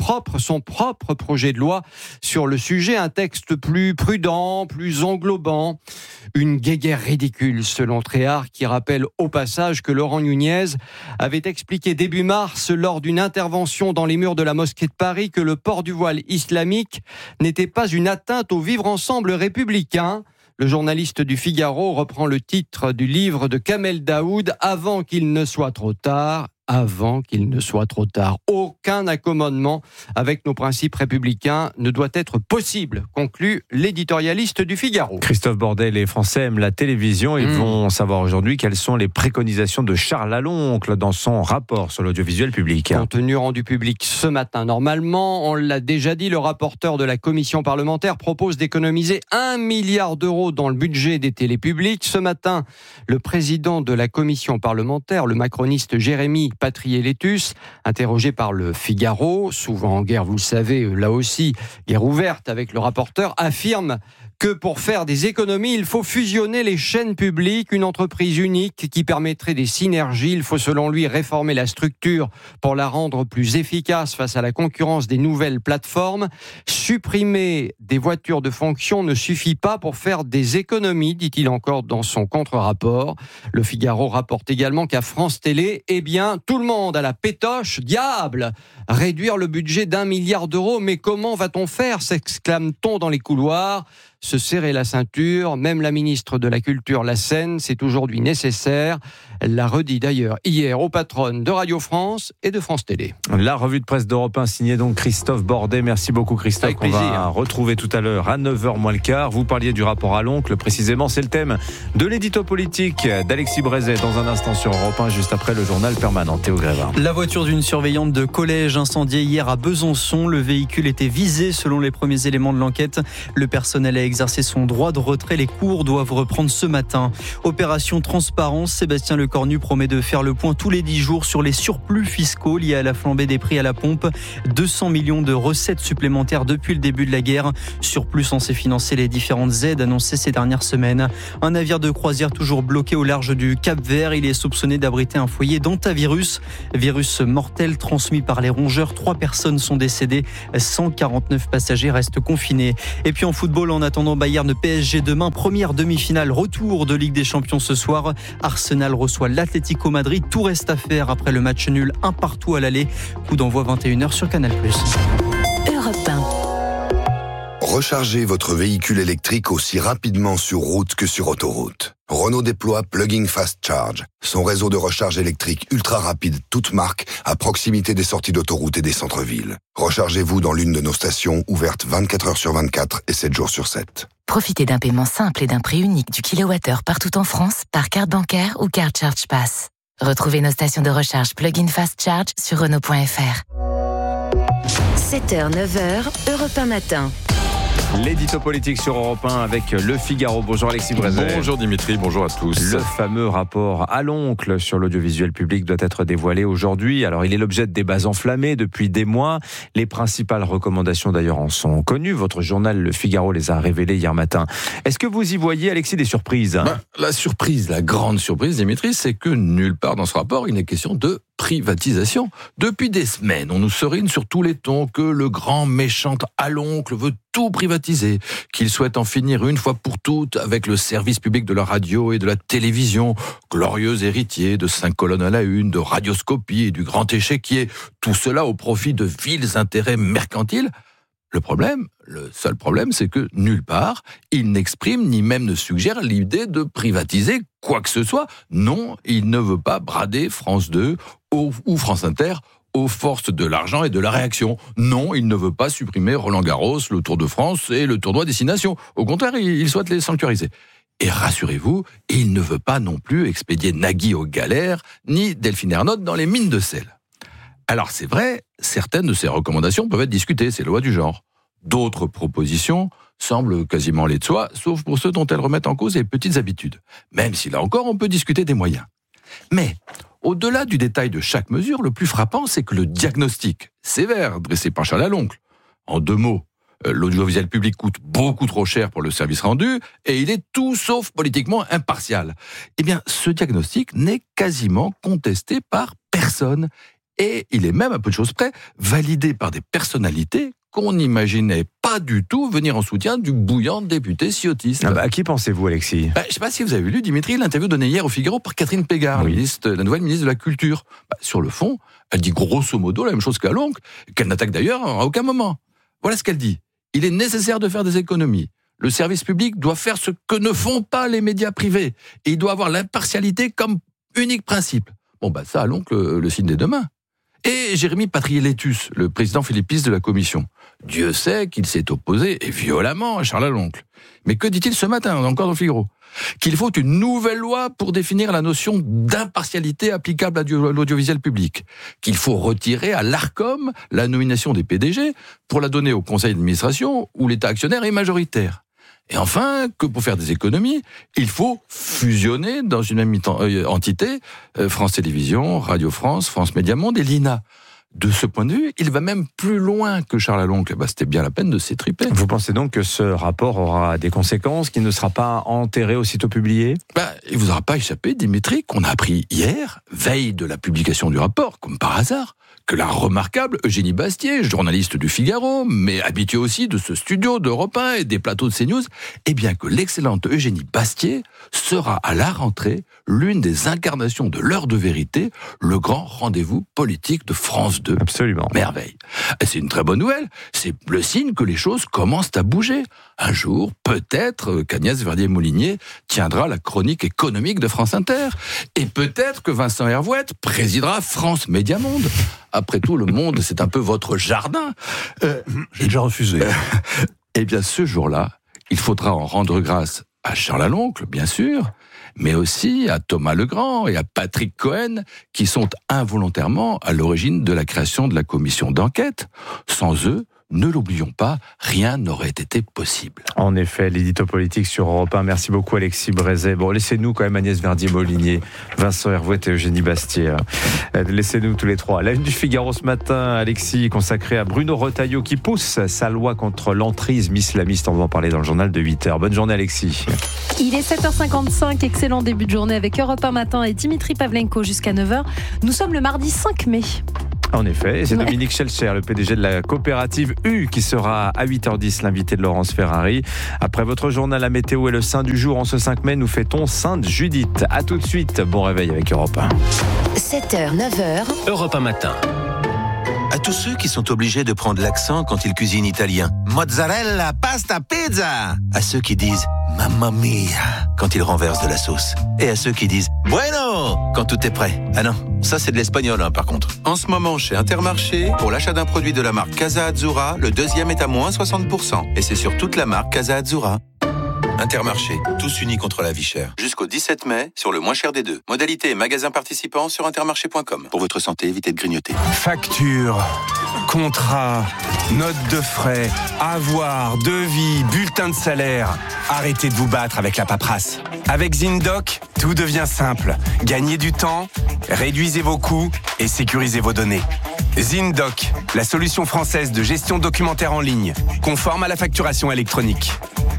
Speaker 8: son propre projet de loi sur le sujet, un texte plus prudent, plus englobant. Une guéguerre ridicule, selon Tréhard, qui rappelle au passage que Laurent Nunez avait expliqué début mars, lors d'une intervention dans les murs de la mosquée de Paris, que le port du voile islamique n'était pas une atteinte au vivre ensemble républicain. Le journaliste du Figaro reprend le titre du livre de Kamel Daoud, « Avant qu'il ne soit trop tard ». Avant qu'il ne soit trop tard. Aucun accommodement avec nos principes républicains ne doit être possible, conclut l'éditorialiste du Figaro.
Speaker 4: Christophe Bordet, les Français aiment la télévision. Ils vont savoir aujourd'hui quelles sont les préconisations de Charles Laloncle dans son rapport sur l'audiovisuel public.
Speaker 8: Contenu rendu public ce matin normalement. On l'a déjà dit, le rapporteur de la commission parlementaire propose d'économiser 1 milliard d'euros dans le budget des télés publiques. Ce matin, le président de la commission parlementaire, le macroniste Jérémy Patrier-Létus, interrogé par le Figaro, souvent en guerre, vous le savez, là aussi, guerre ouverte avec le rapporteur, affirme que pour faire des économies, il faut fusionner les chaînes publiques, une entreprise unique qui permettrait des synergies. Il faut selon lui réformer la structure pour la rendre plus efficace face à la concurrence des nouvelles plateformes. Supprimer des voitures de fonction ne suffit pas pour faire des économies, dit-il encore dans son contre-rapport. Le Figaro rapporte également qu'à France Télé, eh bien, tout le monde à la pétoche, diable! Réduire le budget d'1 milliard d'euros, mais comment va-t-on faire, s'exclame-t-on dans les couloirs. Se serrer la ceinture, même la ministre de la Culture l'assène, c'est aujourd'hui nécessaire. l'a redit d'ailleurs hier aux patronnes de Radio France et de France Télé.
Speaker 4: La revue de presse d'Europe 1 signée donc Christophe Bordet. Merci beaucoup Christophe.
Speaker 8: Avec plaisir.
Speaker 4: On va retrouver tout à l'heure à 9h moins le quart. Vous parliez du rapport à l'oncle. Précisément, c'est le thème de l'édito politique d'Alexis Brézet dans un instant sur Europe 1, juste après le journal permanent. Théo Grévin.
Speaker 1: La voiture d'une surveillante de collège incendiée hier à Besançon. Le véhicule était visé selon les premiers éléments de l'enquête. Le personnel a exercé son droit de retrait. Les cours doivent reprendre ce matin. Opération transparence. Sébastien Lecornu promet de faire le point tous les 10 jours sur les surplus fiscaux liés à la flambée des prix à la pompe. 200 millions de recettes supplémentaires depuis le début de la guerre. Surplus censé financer les différentes aides annoncées ces dernières semaines. Un navire de croisière toujours bloqué au large du Cap-Vert. Il est soupçonné d'abriter un foyer d'hantavirus. Virus mortel transmis par les rongeurs. 3 personnes sont décédées. 149 passagers restent confinés. Et puis en football, en attendant Bayern PSG demain, première demi-finale, retour de Ligue des Champions ce soir. Arsenal reçoit l'Atlético Madrid. Tout reste à faire après le match nul 1-1 à l'aller. Coup d'envoi 21h sur Canal+.
Speaker 6: Europe 1.
Speaker 3: Rechargez votre véhicule électrique aussi rapidement sur route que sur autoroute. Renault déploie Plug-in Fast Charge, son réseau de recharge électrique ultra rapide, toute marque, à proximité des sorties d'autoroute et des centres-villes. Rechargez-vous dans l'une de nos stations ouvertes 24 heures sur 24 et 7 jours sur 7.
Speaker 22: Profitez d'un paiement simple et d'un prix unique du kilowattheure partout en France par carte bancaire ou carte Charge Pass. Retrouvez nos stations de recharge Plug-in Fast Charge sur Renault.fr.
Speaker 6: 7h, 9h, Europe 1 matin.
Speaker 4: L'édito politique sur Europe 1 avec Le Figaro. Bonjour Alexis Brézet.
Speaker 2: Bonjour Dimitri, bonjour à tous.
Speaker 4: Le fameux rapport à l'oncle sur l'audiovisuel public doit être dévoilé aujourd'hui. Alors il est l'objet de débats enflammés depuis des mois. Les principales recommandations d'ailleurs en sont connues. Votre journal Le Figaro les a révélées hier matin. Est-ce que vous y voyez, Alexis, des surprises ?
Speaker 2: La surprise, la grande surprise, Dimitri, c'est que nulle part dans ce rapport il n'est question de privatisation. Depuis des semaines, on nous serine sur tous les tons que le grand méchant à l'oncle veut tout privatiser, qu'il souhaite en finir une fois pour toutes avec le service public de la radio et de la télévision, glorieux héritier de 5 colonnes à la une, de Radioscopie et du grand échiquier, tout cela au profit de vils intérêts mercantiles. Le seul problème, c'est que nulle part, il n'exprime ni même ne suggère l'idée de privatiser quoi que ce soit. Non, il ne veut pas brader France 2 ou France Inter aux forces de l'argent et de la réaction. Non, il ne veut pas supprimer Roland-Garros, le Tour de France et le tournoi Destination. Au contraire, il souhaite les sanctuariser. Et rassurez-vous, il ne veut pas non plus expédier Nagui aux galères, ni Delphine Ernotte dans les mines de sel. Alors c'est vrai, certaines de ces recommandations peuvent être discutées, c'est la loi du genre. D'autres propositions semblent quasiment aller de soi, sauf pour ceux dont elles remettent en cause les petites habitudes. Même si là encore, on peut discuter des moyens. Mais, au-delà du détail de chaque mesure, le plus frappant, c'est que le diagnostic sévère dressé par Charles Aloncle, en 2 mots, l'audiovisuel public coûte beaucoup trop cher pour le service rendu et il est tout sauf politiquement impartial. Eh bien, ce diagnostic n'est quasiment contesté par personne. Et il est même, à peu de choses près, validé par des personnalités qu'on n'imaginait pas du tout venir en soutien du bouillant député ciotiste.
Speaker 4: À qui pensez-vous, Alexis ?
Speaker 2: Je ne sais pas si vous avez lu, Dimitri, l'interview donnée hier au Figaro par Catherine Pégard, la nouvelle ministre de la Culture. Sur le fond, elle dit grosso modo la même chose qu'à l'oncle, qu'elle n'attaque d'ailleurs à aucun moment. Voilà ce qu'elle dit. Il est nécessaire de faire des économies. Le service public doit faire ce que ne font pas les médias privés. Et il doit avoir l'impartialité comme unique principe. Ça, à l'oncle, le signe des 2 mains. Et Jérémy Patrier-Létus, le président philippiste de la commission. Dieu sait qu'il s'est opposé, et violemment, à Charles Aloncle. Mais que dit-il ce matin, encore dans le Figaro ? Qu'il faut une nouvelle loi pour définir la notion d'impartialité applicable à l'audiovisuel public. Qu'il faut retirer à l'Arcom la nomination des PDG pour la donner au conseil d'administration où l'État actionnaire est majoritaire. Et enfin, que pour faire des économies, il faut fusionner dans une même entité France Télévisions, Radio France, France Média Monde et l'INA. De ce point de vue, il va même plus loin que Charles Aloncle. C'était bien la peine de s'étriper.
Speaker 4: Vous pensez donc que ce rapport aura des conséquences, qu'il ne sera pas enterré aussitôt publié ?
Speaker 2: Il ne vous aura pas échappé, Dimitri, qu'on a appris hier, veille de la publication du rapport, comme par hasard, que la remarquable Eugénie Bastier, journaliste du Figaro, mais habituée aussi de ce studio d'Europe 1 et des plateaux de CNews, eh bien que l'excellente Eugénie Bastier sera à la rentrée l'une des incarnations de l'heure de vérité, le grand rendez-vous politique de France 2.
Speaker 4: Absolument.
Speaker 2: Merveille. Et c'est une très bonne nouvelle. C'est le signe que les choses commencent à bouger. Un jour, peut-être qu'Agnès Verdier-Molinier tiendra la chronique économique de France Inter. Et peut-être que Vincent Hervouette présidera France Média Monde. Après tout, le monde, c'est un peu votre jardin.
Speaker 23: J'ai déjà refusé.
Speaker 2: Eh bien, ce jour-là, il faudra en rendre grâce à Charles Aloncle, bien sûr, mais aussi à Thomas Legrand et à Patrick Cohen, qui sont involontairement à l'origine de la création de la commission d'enquête. Sans eux, ne l'oublions pas, rien n'aurait été possible.
Speaker 4: En effet, l'édito politique sur Europe 1. Merci beaucoup Alexis Brézet. Bon, laissez-nous quand même Agnès Verdier-Molinier, Vincent Hervouette et Eugénie Bastier. Laissez-nous tous les trois. La une du Figaro ce matin, Alexis, consacrée à Bruno Retailleau qui pousse sa loi contre l'entrisme islamiste. On va en parler dans le journal de 8h. Bonne journée Alexis.
Speaker 5: Il est 7h55, excellent début de journée avec Europe 1 matin et Dimitri Pavlenko jusqu'à 9h. Nous sommes le mardi 5 mai.
Speaker 4: En effet, c'est Dominique Schelcher, le PDG de la coopérative U, qui sera à 8h10 l'invité de Laurence Ferrari. Après votre journal, la météo et le saint du jour, en ce 5 mai, nous fêtons Sainte Judith. À tout de suite, bon réveil avec Europe 1.
Speaker 22: 7h, 9h.
Speaker 24: Europe 1 matin. À tous ceux qui sont obligés de prendre l'accent quand ils cuisinent italien. Mozzarella, pasta, pizza. À ceux qui disent mamma mia quand ils renversent de la sauce. Et à ceux qui disent bueno quand tout est prêt. Ah non, ça c'est de l'espagnol par contre. En ce moment chez Intermarché, pour l'achat d'un produit de la marque Casa Azzurra, le deuxième est à moins 60%. Et c'est sur toute la marque Casa Azzurra. Intermarché, tous unis contre la vie chère. Jusqu'au 17 mai, sur le moins cher des deux. Modalité et magasins participants sur intermarché.com. Pour votre santé, évitez de grignoter.
Speaker 7: Facture, contrat, note de frais, avoir, devis, bulletin de salaire. Arrêtez de vous battre avec la paperasse. Avec ZinDoc, tout devient simple. Gagnez du temps, réduisez vos coûts et sécurisez vos données. ZinDoc, la solution française de gestion documentaire en ligne, conforme à la facturation électronique.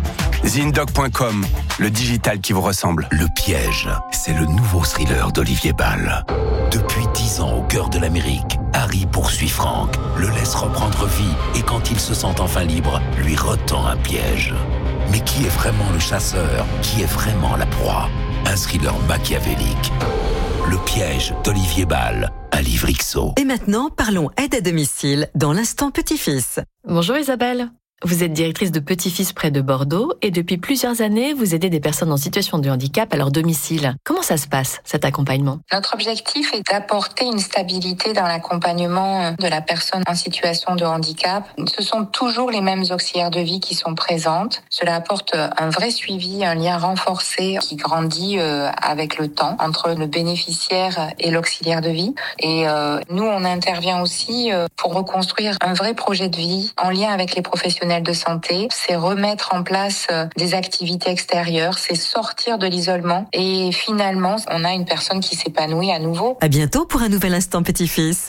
Speaker 7: ZinDoc.com, le digital qui vous ressemble.
Speaker 24: Le piège, c'est le nouveau thriller d'Olivier Ball. Depuis 10 ans au cœur de l'Amérique, Harry poursuit Frank, le laisse reprendre vie et quand il se sent enfin libre, lui retend un piège. Mais qui est vraiment le chasseur? Qui est vraiment la proie? Un thriller machiavélique. Le piège d'Olivier Ball, un livre XO.
Speaker 9: Et maintenant, parlons aide à domicile dans l'instant petit-fils.
Speaker 10: Bonjour Isabelle. Vous êtes directrice de Petit-Fils près de Bordeaux et depuis plusieurs années, vous aidez des personnes en situation de handicap à leur domicile. Comment ça se passe, cet accompagnement?
Speaker 11: Notre objectif est d'apporter une stabilité dans l'accompagnement de la personne en situation de handicap. Ce sont toujours les mêmes auxiliaires de vie qui sont présentes. Cela apporte un vrai suivi, un lien renforcé qui grandit avec le temps entre le bénéficiaire et l'auxiliaire de vie. Et nous, on intervient aussi pour reconstruire un vrai projet de vie en lien avec les professionnels de santé, c'est remettre en place des activités extérieures, c'est sortir de l'isolement et finalement, on a une personne qui s'épanouit à nouveau.
Speaker 9: À bientôt pour un nouvel instant petit-fils.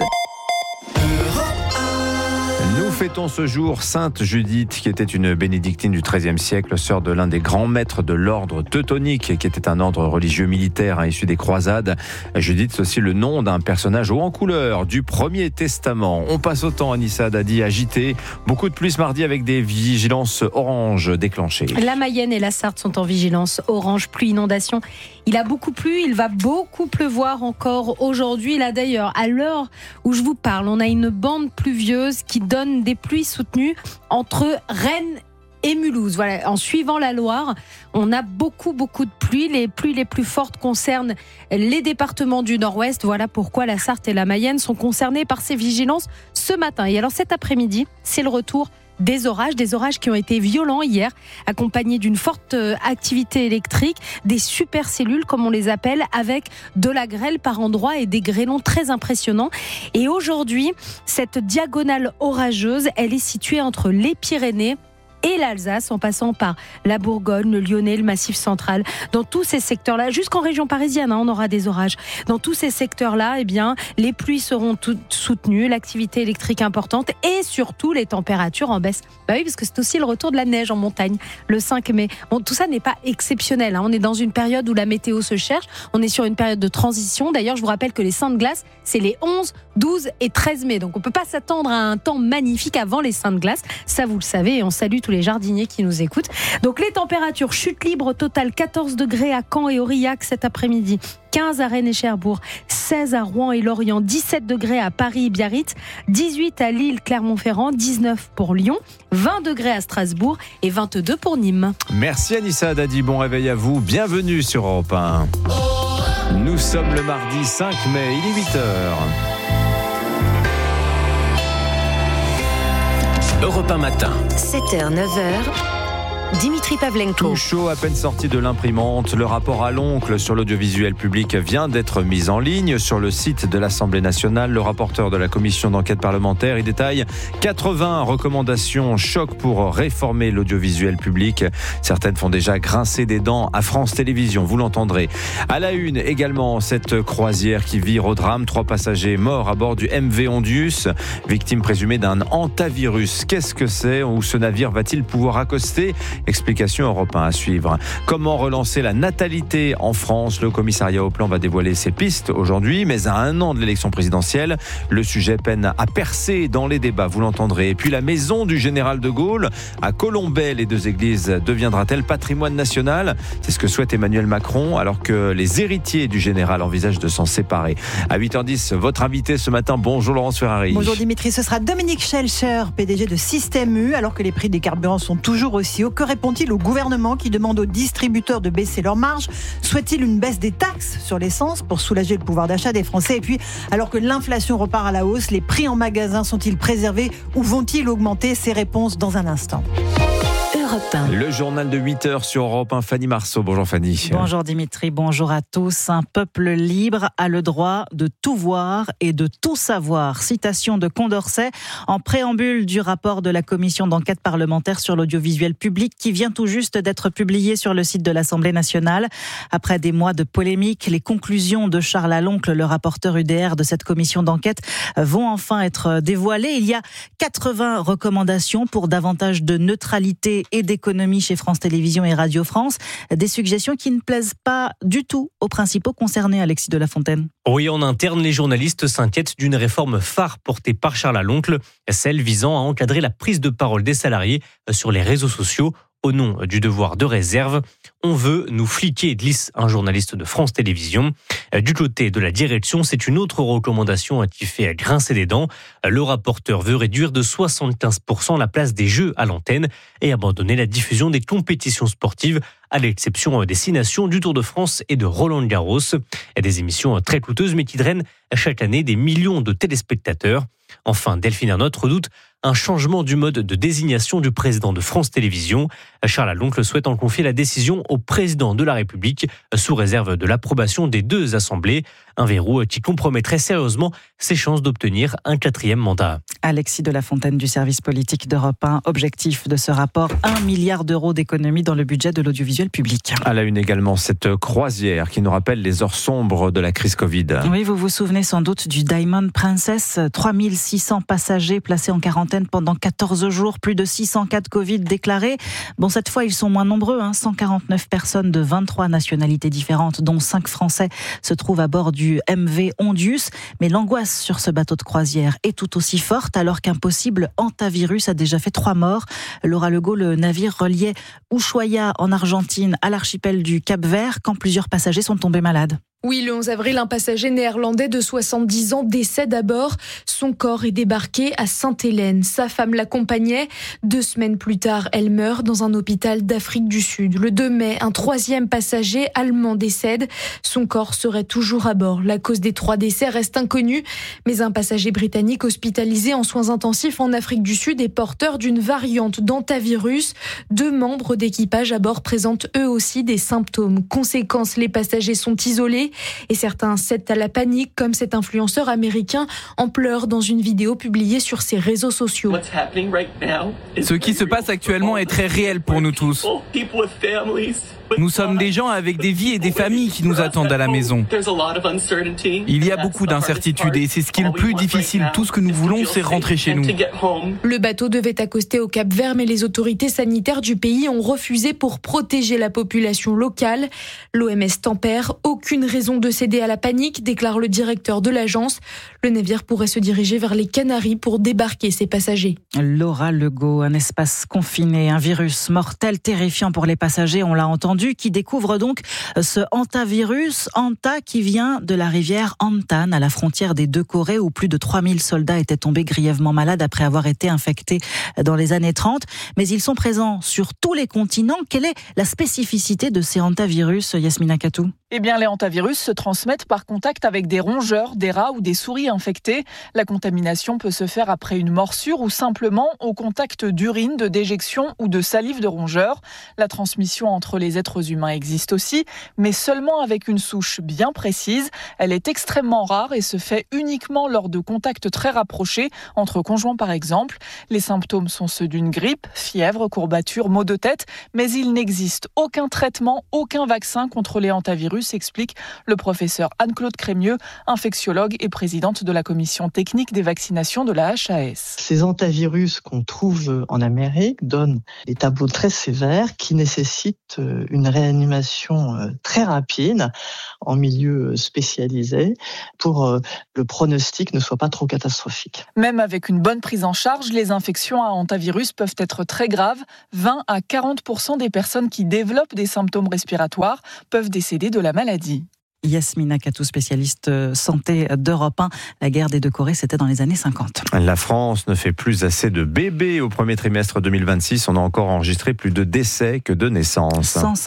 Speaker 4: Nous fêtons ce jour Sainte Judith, qui était une bénédictine du XIIIe siècle, sœur de l'un des grands maîtres de l'ordre teutonique, qui était un ordre religieux militaire issu des croisades. Judith, c'est aussi le nom d'un personnage haut en couleur du Premier Testament. On passe au temps, Anissa Dadi, agité. Beaucoup de pluie ce mardi avec des vigilances orange déclenchées.
Speaker 5: La Mayenne et la Sarthe sont en vigilance orange, pluie, inondation. Il a beaucoup plu, il va beaucoup pleuvoir encore aujourd'hui. Là d'ailleurs, à l'heure où je vous parle, on a une bande pluvieuse qui donne des pluies soutenues entre Rennes et Mulhouse. Voilà, en suivant la Loire, on a beaucoup de pluie. Les pluies les plus fortes concernent les départements du Nord-Ouest. Voilà pourquoi la Sarthe et la Mayenne sont concernées par ces vigilances ce matin. Et alors cet après-midi, c'est le retour des orages qui ont été violents hier, accompagnés d'une forte activité électrique, des supercellules comme on les appelle, avec de la grêle par endroits et des grêlons très impressionnants. Et aujourd'hui, cette diagonale orageuse, elle est située entre les Pyrénées et l'Alsace, en passant par la Bourgogne, le Lyonnais, le Massif central. Dans tous ces secteurs-là, jusqu'en région parisienne, on aura des orages. Dans tous ces secteurs-là, les pluies seront soutenues, l'activité électrique importante et surtout les températures en baisse. Bah oui, parce que c'est aussi le retour de la neige en montagne le 5 mai. Bon, tout ça n'est pas exceptionnel. On est dans une période où la météo se cherche. On est sur une période de transition. D'ailleurs, je vous rappelle que les Saintes Glaces, c'est les 11, 12 et 13 mai. Donc, on ne peut pas s'attendre à un temps magnifique avant les Saintes Glaces. Ça, vous le savez. Et on salue tous les jardiniers qui nous écoutent. Donc, les températures, chute libre au total, 14 degrés à Caen et Aurillac cet après-midi. 15 à Rennes et Cherbourg, 16 à Rouen et Lorient, 17 degrés à Paris et Biarritz, 18 à Lille, Clermont-Ferrand, 19 pour Lyon, 20 degrés à Strasbourg et 22 pour Nîmes.
Speaker 4: Merci Anissa Dadi, bon réveil à vous, bienvenue sur Europe 1. Nous sommes le mardi 5 mai, il est 8h.
Speaker 12: Europe 1 matin.
Speaker 20: 7h, 9h. Dimitri Pavlenko.
Speaker 4: Tout chaud, à peine sorti de l'imprimante. Le rapport à l'oncle sur l'audiovisuel public vient d'être mis en ligne sur le site de l'Assemblée nationale. Le rapporteur de la commission d'enquête parlementaire y détaille 80 recommandations choc pour réformer l'audiovisuel public. Certaines font déjà grincer des dents à France Télévisions, vous l'entendrez. À la une également, cette croisière qui vire au drame. 3 passagers morts à bord du MV Ondius, victime présumée d'un hantavirus. Qu'est-ce que c'est? Où ce navire va-t-il pouvoir accoster? Explication Europe 1 à suivre. Comment relancer la natalité en France? Le commissariat au plan va dévoiler ses pistes aujourd'hui, mais à 1 an de l'élection présidentielle, le sujet peine à percer dans les débats, vous l'entendrez. Et puis la maison du général de Gaulle à Colombey, les 2 églises, deviendra-t-elle patrimoine national? C'est ce que souhaite Emmanuel Macron, alors que les héritiers du général envisagent de s'en séparer. À 8h10, votre invité ce matin, bonjour Laurence Ferrari.
Speaker 13: Bonjour Dimitri, ce sera Dominique Schelcher, PDG de Système U, alors que les prix des carburants sont toujours aussi hauts. Que répond-il au gouvernement qui demande aux distributeurs de baisser leurs marges? Souhaite-t-il une baisse des taxes sur l'essence pour soulager le pouvoir d'achat des Français? Et puis, alors que l'inflation repart à la hausse, les prix en magasin sont-ils préservés ou vont-ils augmenter? Ces réponses dans un instant.
Speaker 4: Le journal de 8h sur Europe 1, Fanny Marceau. Bonjour Fanny.
Speaker 14: Bonjour Dimitri, bonjour à tous. Un peuple libre a le droit de tout voir et de tout savoir. Citation de Condorcet en préambule du rapport de la commission d'enquête parlementaire sur l'audiovisuel public qui vient tout juste d'être publié sur le site de l'Assemblée nationale. Après des mois de polémiques, les conclusions de Charles Aloncle, le rapporteur UDR de cette commission d'enquête, vont enfin être dévoilées. Il y a 80 recommandations pour davantage de neutralité et d'économie chez France Télévisions et Radio France. Des suggestions qui ne plaisent pas du tout aux principaux concernés, Alexis de la Fontaine.
Speaker 15: Oui, en interne, les journalistes s'inquiètent d'une réforme phare portée par Charles Aloncle, celle visant à encadrer la prise de parole des salariés sur les réseaux sociaux. Au nom du devoir de réserve, on veut nous fliquer, glisse un journaliste de France Télévisions. Du côté de la direction, c'est une autre recommandation qui fait grincer des dents. Le rapporteur veut réduire de 75% la place des jeux à l'antenne et abandonner la diffusion des compétitions sportives, à l'exception des 6 nations du Tour de France et de Roland-Garros. Des émissions très coûteuses mais qui drainent chaque année des millions de téléspectateurs. Enfin, Delphine Ernotte redoute un changement du mode de désignation du président de France Télévisions. Charles Aloncle souhaite en confier la décision au président de la République, sous réserve de l'approbation des 2 assemblées. Un verrou qui compromettrait sérieusement ses chances d'obtenir un 4e mandat.
Speaker 14: Alexis de la Fontaine du service politique d'Europe 1. Objectif de ce rapport, 1 milliard d'euros d'économie dans le budget de l'audiovisuel public.
Speaker 4: À la une également, cette croisière qui nous rappelle les heures sombres de la crise Covid.
Speaker 14: Oui, vous vous souvenez sans doute du Diamond Princess. 3600 passagers placés en quarantaine pendant 14 jours, plus de 600 cas de Covid déclarés. Bon, cette fois, ils sont moins nombreux. 149 personnes de 23 nationalités différentes, dont 5 Français, se trouvent à bord du MV Ondius. Mais l'angoisse sur ce bateau de croisière est tout aussi forte alors qu'un possible hantavirus a déjà fait 3 morts. Laura Legault, le navire reliait Ushuaia en Argentine à l'archipel du Cap-Vert quand plusieurs passagers sont tombés malades.
Speaker 25: Oui, le 11 avril, un passager néerlandais de 70 ans décède à bord. Son corps est débarqué à Sainte-Hélène. Sa femme l'accompagnait. 2 semaines plus tard, elle meurt dans un hôpital d'Afrique du Sud. Le 2 mai, un 3e passager allemand décède. Son corps serait toujours à bord. La cause des 3 décès reste inconnue. Mais un passager britannique hospitalisé en soins intensifs en Afrique du Sud est porteur d'une variante d'hantavirus. 2 membres d'équipage à bord présentent eux aussi des symptômes. Conséquence, les passagers sont isolés. Et certains cèdent à la panique, comme cet influenceur américain en pleurs dans une vidéo publiée sur ses réseaux sociaux.
Speaker 5: sociaux.
Speaker 12: Ce qui se passe actuellement est très réel pour nous tous. Nous sommes des gens avec des vies et des familles qui nous attendent à la maison. Il y a beaucoup d'incertitudes et c'est ce qui est le plus difficile. Tout ce que nous voulons, c'est rentrer chez nous.
Speaker 25: Le bateau devait accoster au Cap-Vert, mais les autorités sanitaires du pays ont refusé pour protéger la population locale. L'OMS tempère. Aucune raison de céder à la panique, déclare le directeur de l'agence. Le navire pourrait se diriger vers les Canaries pour débarquer ses passagers.
Speaker 14: Laura Legault, un espace confiné, un virus mortel terrifiant pour les passagers, on l'a entendu, qui découvre donc ce hantavirus. Hanta qui vient de la rivière Hantan, à la frontière des deux Corées, où plus de 3000 soldats étaient tombés grièvement malades après avoir été infectés dans les années 30. Mais ils sont présents sur tous les continents. Quelle est la spécificité de ces hantavirus, Yasmina Katou ?
Speaker 16: Eh bien, les hantavirus se transmettent par contact avec des rongeurs, des rats ou des souris infectés. La contamination peut se faire après une morsure ou simplement au contact d'urine, de déjection ou de salive de rongeurs. La transmission entre les êtres humains existe aussi, mais seulement avec une souche bien précise. Elle est extrêmement rare et se fait uniquement lors de contacts très rapprochés, entre conjoints par exemple. Les symptômes sont ceux d'une grippe, fièvre, courbature, maux de tête, mais il n'existe aucun traitement, aucun vaccin contre les hantavirus, explique le professeur Anne-Claude Crémieux, infectiologue et présidente de la commission technique des vaccinations de la HAS.
Speaker 17: Ces hantavirus qu'on trouve en Amérique donnent des tableaux très sévères qui nécessitent une réanimation très rapide en milieu spécialisé pour le pronostic ne soit pas trop catastrophique.
Speaker 16: Même avec une bonne prise en charge, les infections à hantavirus peuvent être très graves. 20 à 40% des personnes qui développent des symptômes respiratoires peuvent décéder de la maladie.
Speaker 14: Yasmina Katou, spécialiste santé d'Europe 1. La guerre des deux Corées, c'était dans les années 50.
Speaker 4: La France ne fait plus assez de bébés. Au premier trimestre 2026, on a encore enregistré plus de décès que de naissances.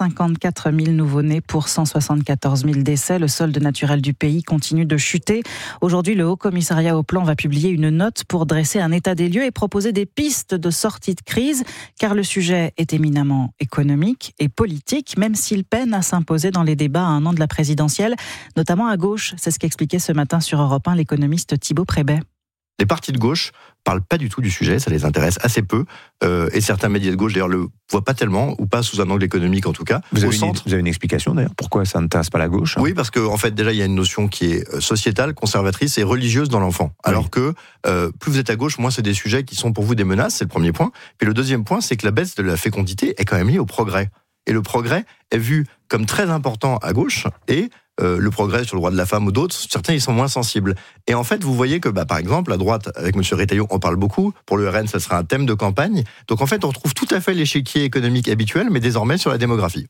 Speaker 14: 154 000 nouveau-nés pour 174 000 décès. Le solde naturel du pays continue de chuter. Aujourd'hui, le Haut Commissariat au Plan va publier une note pour dresser un état des lieux et proposer des pistes de sortie de crise, car le sujet est éminemment économique et politique, même s'il peine à s'imposer dans les débats à un an de la présidentielle, notamment à gauche. C'est ce qu'expliquait ce matin sur Europe 1 l'économiste Thibaut Prébet.
Speaker 18: Les partis de gauche parlent pas du tout du sujet, ça les intéresse assez peu, et certains médias de gauche d'ailleurs le voient pas tellement, ou pas sous un angle économique en tout cas.
Speaker 4: Vous avez une explication d'ailleurs, pourquoi ça n'intéresse pas la gauche ?
Speaker 18: Oui, parce qu'en fait déjà il y a une notion qui est sociétale, conservatrice et religieuse dans l'enfant, alors que plus vous êtes à gauche, moins c'est des sujets qui sont pour vous des menaces, c'est le premier point. Puis le deuxième point, c'est que la baisse de la fécondité est quand même liée au progrès. Et le progrès est vu comme très important à gauche, et le progrès sur le droit de la femme ou d'autres, certains ils sont moins sensibles. Et en fait, vous voyez que par exemple, à droite, avec M. Retailleau, on parle beaucoup. Pour le RN, ça sera un thème de campagne. Donc en fait, on retrouve tout à fait l'échiquier économique habituel, mais désormais sur la démographie.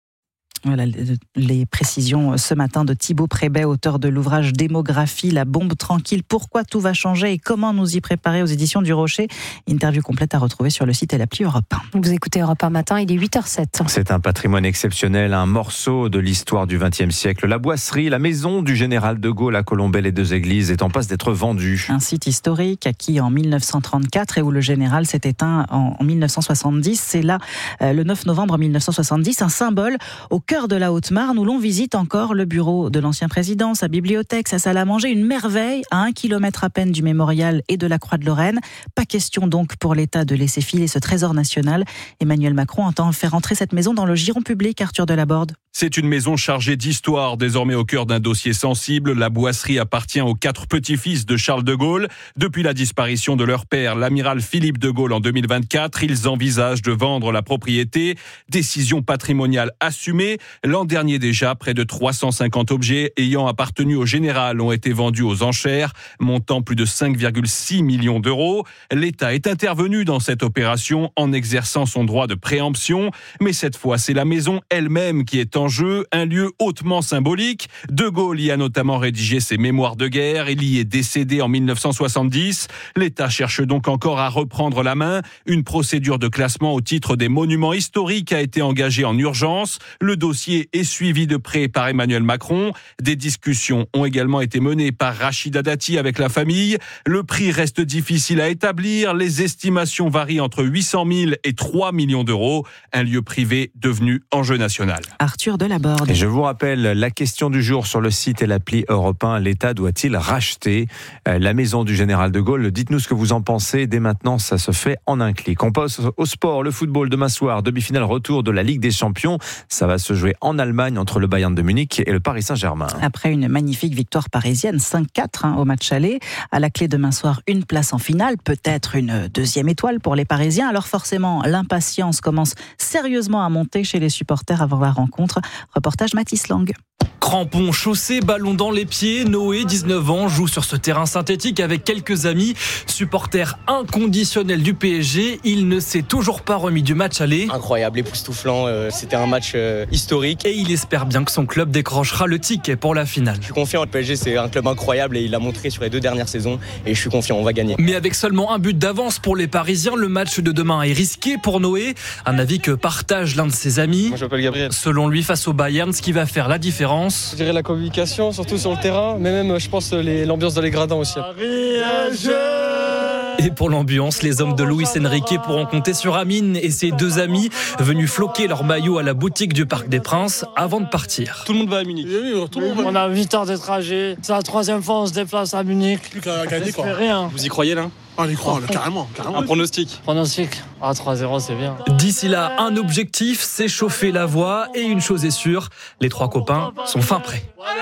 Speaker 14: Voilà les précisions ce matin de Thibaut Prébet, auteur de l'ouvrage Démographie, la bombe tranquille, pourquoi tout va changer et comment nous y préparer aux éditions du Rocher. Interview complète à retrouver sur le site et l'appli Europe 1.
Speaker 5: Vous écoutez Europe 1 matin, il est 8h07.
Speaker 4: C'est un patrimoine exceptionnel, un morceau de l'histoire du XXe siècle. La boisserie, la maison du général de Gaulle à Colombey-les-Deux-Églises est en passe d'être vendue.
Speaker 14: Un site historique acquis en 1934 et où le général s'est éteint en 1970. C'est là, le 9 novembre 1970, un symbole au cœur de la Haute-Marne où l'on visite encore le bureau de l'ancien président, sa bibliothèque, sa salle à manger, une merveille à 1 kilomètre à peine du mémorial et de la Croix de Lorraine. Pas question donc pour l'État de laisser filer ce trésor national. Emmanuel Macron entend faire entrer cette maison dans le giron public, Arthur Delaborde.
Speaker 19: C'est une maison chargée d'histoire, désormais au cœur d'un dossier sensible. La boisserie appartient aux 4 petits-fils de Charles de Gaulle. Depuis la disparition de leur père, l'amiral Philippe de Gaulle en 2024, ils envisagent de vendre la propriété. Décision patrimoniale assumée. L'an dernier déjà, près de 350 objets ayant appartenu au général ont été vendus aux enchères, montant plus de 5,6 millions d'euros. L'État est intervenu dans cette opération en exerçant son droit de préemption. Mais cette fois, c'est la maison elle-même qui est en jeu, un lieu hautement symbolique. De Gaulle y a notamment rédigé ses mémoires de guerre. Il y est décédé en 1970. L'État cherche donc encore à reprendre la main. Une procédure de classement au titre des monuments historiques a été engagée en urgence. Le dossier dossier est suivi de près par Emmanuel Macron. Des discussions ont également été menées par Rachida Dati avec la famille. Le prix reste difficile à établir. Les estimations varient entre 800 000 et 3 millions d'euros. Un lieu privé devenu enjeu national.
Speaker 14: Arthur Delaborde.
Speaker 4: Et je vous rappelle la question du jour sur le site et l'appli Europe 1. L'État doit-il racheter la maison du général de Gaulle? Dites-nous ce que vous en pensez. Dès maintenant, ça se fait en un clic. On passe au sport, le football demain soir, demi-finale retour de la Ligue des Champions. Ça va se jouer en Allemagne entre le Bayern de Munich et le Paris Saint-Germain.
Speaker 14: Après une magnifique victoire parisienne, 5-4 au match aller. À la clé demain soir, une place en finale, peut-être une deuxième étoile pour les Parisiens. Alors forcément, l'impatience commence sérieusement à monter chez les supporters avant la rencontre. Reportage Mathis Lang.
Speaker 1: Crampons, chaussés, ballon dans les pieds, Noé, 19 ans, joue sur ce terrain synthétique avec quelques amis. Supporter inconditionnel du PSG, il ne s'est toujours pas remis du match aller.
Speaker 3: Incroyable, époustouflant, c'était un match historique.
Speaker 1: Et il espère bien que son club décrochera le ticket pour la finale.
Speaker 3: Je suis confiant, le PSG c'est un club incroyable et il l'a montré sur les 2 dernières saisons et je suis confiant, on va gagner.
Speaker 1: Mais avec seulement un but d'avance pour les Parisiens, le match de demain est risqué pour Noé. Un avis que partage l'un de ses amis.
Speaker 3: Moi je m'appelle Gabriel.
Speaker 1: Selon lui, face au Bayern, ce qui va faire la différence,
Speaker 3: je dirais la communication, surtout sur le terrain, mais même je pense l'ambiance dans les gradins aussi.
Speaker 1: Et pour l'ambiance, les hommes de Luis Enrique pourront compter sur Amine et ses 2 amis venus floquer leur maillot à la boutique du Parc des Princes avant de partir.
Speaker 3: Tout le monde va à Munich.
Speaker 6: On a 8 heures de trajet. C'est la 3e fois on se déplace à Munich.
Speaker 3: Plus qu'à gagner quoi.
Speaker 6: Rien.
Speaker 3: Vous y croyez là?
Speaker 23: On y croit, carrément.
Speaker 3: Un pronostic.
Speaker 6: 3-0, c'est bien.
Speaker 1: D'ici là, un objectif, s'échauffer la voix. Et une chose est sûre, les 3 copains sont fin prêts.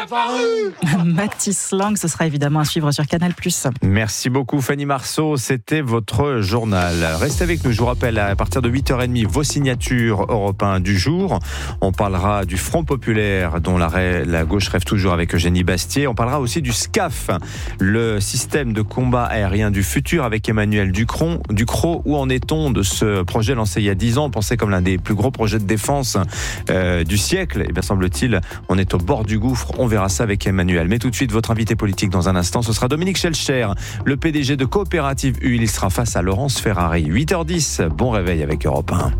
Speaker 14: Mathis Lang, ce sera évidemment à suivre sur Canal+.
Speaker 4: Merci beaucoup Fanny Marceau, c'était votre journal. Restez avec nous, je vous rappelle, à partir de 8h30, vos signatures Europe 1 du jour. On parlera du Front Populaire, dont la gauche rêve toujours avec Eugénie Bastier. On parlera aussi du SCAF, le système de combat aérien du futur, avec Emmanuel Ducrot. Où en est-on de ce projet lancé il y a 10 ans, pensé comme l'un des plus gros projets de défense du siècle? Eh bien, semble-t-il, on est au bord du gouffre. On verra ça avec Emmanuel. Mais tout de suite, votre invité politique dans un instant, ce sera Dominique Schelcher, le PDG de Coopérative U. Il sera face à Laurence Ferrari. 8h10, bon réveil avec Europe 1.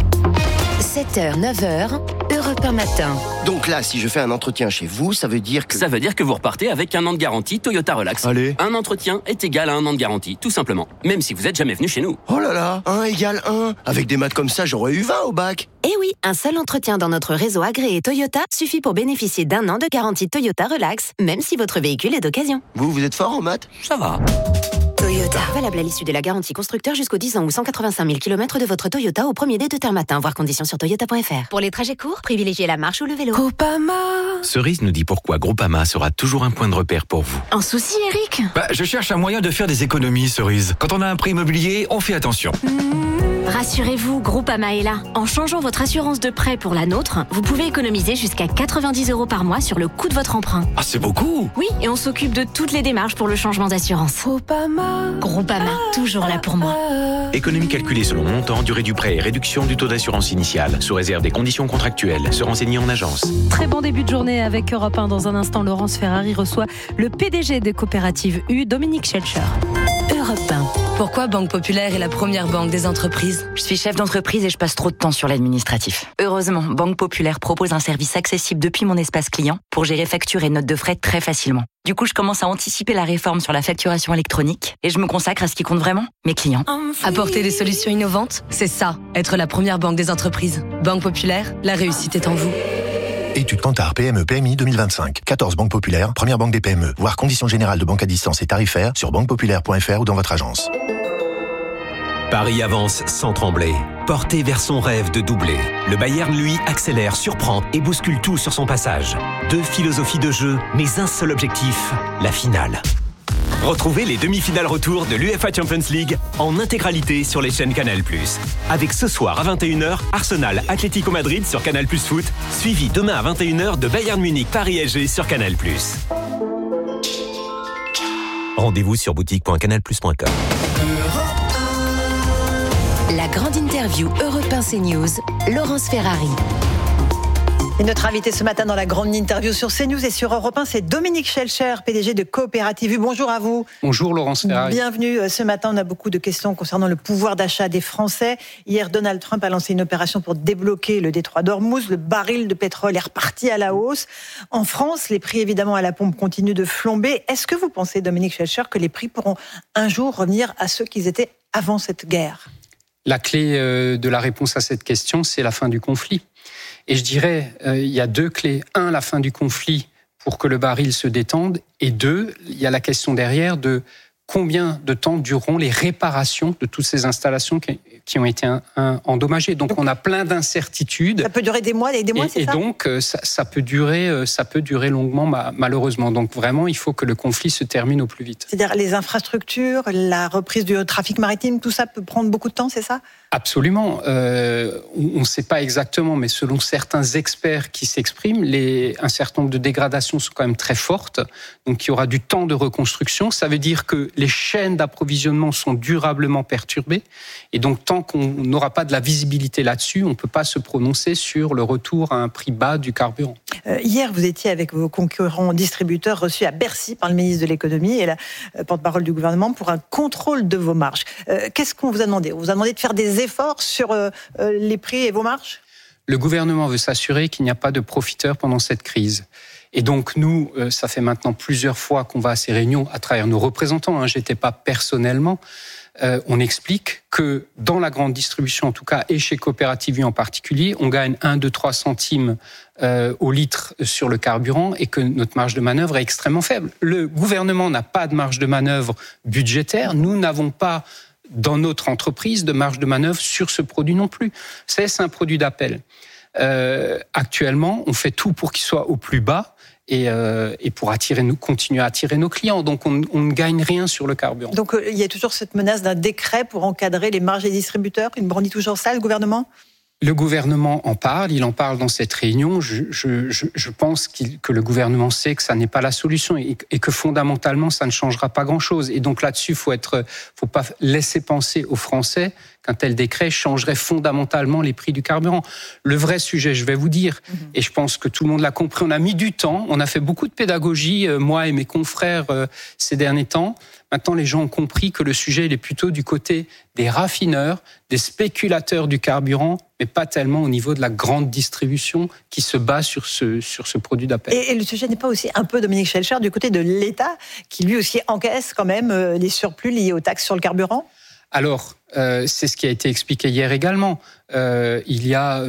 Speaker 8: 7h, 9h, Europe 1 matin.
Speaker 21: Donc là, si je fais un entretien chez vous, ça veut dire que...
Speaker 26: Ça veut dire que vous repartez avec 1 an de garantie Toyota Relax.
Speaker 21: Allez.
Speaker 26: Un entretien est égal à 1 an de garantie, tout simplement. Même si vous êtes jamais venu chez nous.
Speaker 21: Oh là là, 1 égale 1. Avec des maths comme ça, j'aurais eu 20 au bac.
Speaker 8: Eh oui, un seul entretien dans notre réseau agréé Toyota suffit pour bénéficier d'1 an de garantie Toyota Relax, même si votre véhicule est d'occasion.
Speaker 21: Vous êtes fort en maths?
Speaker 26: Ça va.
Speaker 8: Toyota. Valable à l'issue de la garantie constructeur jusqu'aux 10 ans ou 185 000 km de votre Toyota au 1er dès 2h matin. Voir conditions sur toyota.fr. Pour les trajets courts, privilégiez la marche ou le vélo. Groupama.
Speaker 27: Cerise nous dit pourquoi Groupama sera toujours un point de repère pour vous.
Speaker 8: Un souci, Eric?
Speaker 27: Je cherche un moyen de faire des économies, Cerise. Quand on a un prêt immobilier, on fait attention.
Speaker 8: Rassurez-vous, Groupama est là. En changeant votre assurance de prêt pour la nôtre, vous pouvez économiser jusqu'à 90 € par mois sur le coût de votre emprunt.
Speaker 27: Ah, c'est beaucoup!
Speaker 8: Oui, et on s'occupe de toutes les démarches pour le changement d'assurance. Groupama, toujours là pour moi.
Speaker 27: Économie calculée selon montant, durée du prêt et réduction du taux d'assurance initiale, sous réserve des conditions contractuelles. Se renseigner en agence.
Speaker 5: Très bon début de journée avec Europe 1. Dans un instant, Laurence Ferrari reçoit le PDG de Coopérative U, Dominique Schelcher.
Speaker 8: Europe 1.
Speaker 28: Pourquoi Banque Populaire est la première banque des entreprises?
Speaker 29: Je suis chef d'entreprise et je passe trop de temps sur l'administratif. Heureusement, Banque Populaire propose un service accessible depuis mon espace client pour gérer factures et notes de frais très facilement. Du coup, je commence à anticiper la réforme sur la facturation électronique et je me consacre à ce qui compte vraiment, mes clients.
Speaker 28: Apporter des solutions innovantes, c'est ça, être la première banque des entreprises. Banque Populaire, la réussite est en vous.
Speaker 30: Étude Kantar PME PMI 2025. 14 banques populaires, première banque des PME. Voir conditions générales de banque à distance et tarifaires sur banquepopulaire.fr ou dans votre agence.
Speaker 31: Paris avance sans trembler. Porté vers son rêve de doubler. Le Bayern, lui, accélère, surprend et bouscule tout sur son passage. 2 philosophies de jeu, mais un seul objectif, la finale. Retrouvez les demi-finales retour de l'UEFA Champions League en intégralité sur les chaînes Canal+. Avec ce soir à 21h, Arsenal Atlético Madrid sur Canal+ Foot, suivi demain à 21h de Bayern Munich Paris SG sur Canal+. Rendez-vous sur boutique.canalplus.com.
Speaker 8: La grande interview Europe 1 CNews, Laurence Ferrari.
Speaker 2: Et notre invité ce matin dans la grande interview sur CNews et sur Europe 1, c'est Dominique Schelcher, PDG de Coopérative U. Bonjour à vous.
Speaker 7: Bonjour Laurence Ferrari.
Speaker 2: Bienvenue. Ce matin, on a beaucoup de questions concernant le pouvoir d'achat des Français. Hier, Donald Trump a lancé une opération pour débloquer le détroit d'Ormuz. Le baril de pétrole est reparti à la hausse. En France, les prix évidemment à la pompe continuent de flamber. Est-ce que vous pensez, Dominique Schelcher, que les prix pourront un jour revenir à ceux qu'ils étaient avant cette guerre ?
Speaker 7: La clé de la réponse à cette question, c'est la fin du conflit. Et je dirais, il y a deux clés. Un, la fin du conflit pour que le baril se détende. Et deux, il y a la question derrière de combien de temps dureront les réparations de toutes ces installations qui ont été endommagées. Donc on a plein d'incertitudes.
Speaker 2: Ça peut durer des mois et des mois, c'est ça ?
Speaker 7: Et donc ça peut durer longuement, malheureusement. Donc vraiment, il faut que le conflit se termine au plus vite.
Speaker 2: C'est-à-dire les infrastructures, la reprise du trafic maritime, tout ça peut prendre beaucoup de temps, c'est ça ?
Speaker 7: Absolument. On ne sait pas exactement, mais selon certains experts qui s'expriment, un certain nombre de dégradations sont quand même très fortes. Donc il y aura du temps de reconstruction. Ça veut dire que les chaînes d'approvisionnement sont durablement perturbées. Et donc tant qu'on n'aura pas de la visibilité là-dessus, on ne peut pas se prononcer sur le retour à un prix bas du carburant.
Speaker 2: Hier, vous étiez avec vos concurrents distributeurs reçus à Bercy par le ministre de l'économie et la porte-parole du gouvernement pour un contrôle de vos marges. Qu'est-ce qu'on vous a demandé ? On vous a demandé de faire des efforts sur les prix et vos marges ?
Speaker 7: Le gouvernement veut s'assurer qu'il n'y a pas de profiteurs pendant cette crise. Et donc nous, ça fait maintenant plusieurs fois qu'on va à ces réunions à travers nos représentants. J'étais pas personnellement. On explique que dans la grande distribution, en tout cas, et chez Coopérative U en particulier, on gagne 1, 2, 3 centimes au litre sur le carburant et que notre marge de manœuvre est extrêmement faible. Le gouvernement n'a pas de marge de manœuvre budgétaire. Nous n'avons pas dans notre entreprise de marge de manœuvre sur ce produit non plus. C'est un produit d'appel. Actuellement, on fait tout pour qu'il soit au plus bas et pour continuer à attirer nos clients. Donc, on ne gagne rien sur le carburant.
Speaker 2: Donc, il y a toujours cette menace d'un décret pour encadrer les marges des distributeurs. Il brandit toujours ça, le gouvernement ?
Speaker 7: Le gouvernement en parle, il en parle dans cette réunion. Je pense que le gouvernement sait que ça n'est pas la solution et que fondamentalement, ça ne changera pas grand-chose. Et donc là-dessus, faut pas laisser penser aux Français qu'un tel décret changerait fondamentalement les prix du carburant. Le vrai sujet, je vais vous dire, et je pense que tout le monde l'a compris, on a mis du temps, on a fait beaucoup de pédagogie, moi et mes confrères, ces derniers temps. Maintenant, les gens ont compris que le sujet, il est plutôt du côté des raffineurs, des spéculateurs du carburant, mais pas tellement au niveau de la grande distribution qui se base sur ce produit d'appel.
Speaker 2: Et le sujet n'est pas aussi un peu, Dominique Schelcher, du côté de l'État, qui lui aussi encaisse quand même les surplus liés aux taxes sur le carburant ?
Speaker 7: Alors, c'est ce qui a été expliqué hier également. Il y a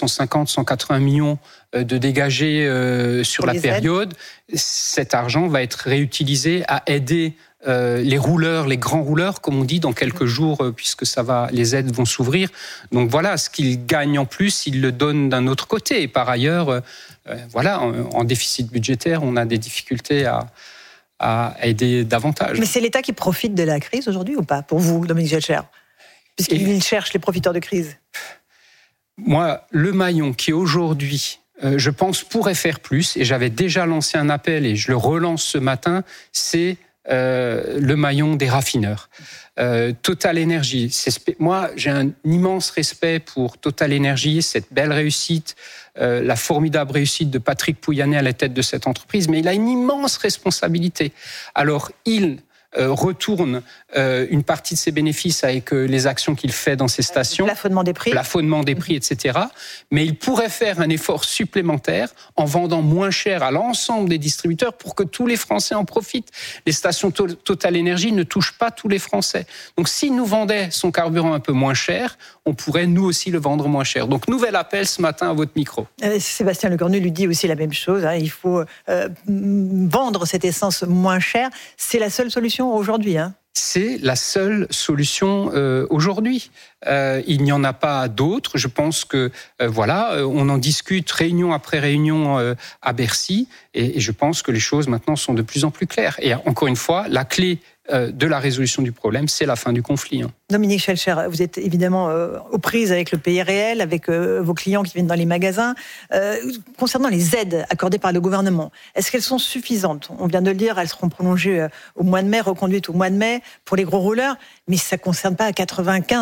Speaker 7: 150-180 millions de dégagés sur la période. Cet argent va être réutilisé à aider les rouleurs, les grands rouleurs, comme on dit, dans quelques jours, puisque les aides vont s'ouvrir. Donc voilà, ce qu'ils gagnent en plus, ils le donnent d'un autre côté. Et par ailleurs, en déficit budgétaire, on a des difficultés à aider davantage.
Speaker 2: Mais c'est l'État qui profite de la crise aujourd'hui ou pas, pour vous, Dominique Schelcher ? Puisqu'il cherche les profiteurs de crise.
Speaker 7: Moi, le maillon qui aujourd'hui, je pense, pourrait faire plus, et j'avais déjà lancé un appel et je le relance ce matin, c'est le maillon des raffineurs. Total Energy, moi j'ai un immense respect pour Total Energy, cette belle réussite, la formidable réussite de Patrick Pouyanné à la tête de cette entreprise, mais il a une immense responsabilité. Alors il retourne une partie de ses bénéfices avec les actions qu'il fait dans ses stations.
Speaker 2: Plafonnement des prix,
Speaker 7: etc. Mais il pourrait faire un effort supplémentaire en vendant moins cher à l'ensemble des distributeurs pour que tous les Français en profitent. Les stations Total Energy ne touchent pas tous les Français. Donc s'il nous vendait son carburant un peu moins cher, on pourrait nous aussi le vendre moins cher. Donc nouvel appel ce matin à votre micro.
Speaker 2: Sébastien Lecornu lui dit aussi la même chose. Il faut vendre cette essence moins chère. C'est la seule solution aujourd'hui.
Speaker 7: C'est la seule solution aujourd'hui. Il n'y en a pas d'autres. Je pense que on en discute réunion après réunion à Bercy, et je pense que les choses maintenant sont de plus en plus claires. Et encore une fois, la clé de la résolution du problème, c'est la fin du conflit.
Speaker 2: Dominique Schelcher, vous êtes évidemment aux prises avec le pays réel, avec vos clients qui viennent dans les magasins. Concernant les aides accordées par le gouvernement, est-ce qu'elles sont suffisantes ? On vient de le dire, elles seront prolongées au mois de mai, reconduites au mois de mai pour les gros rouleurs, mais ça ne concerne pas 95% des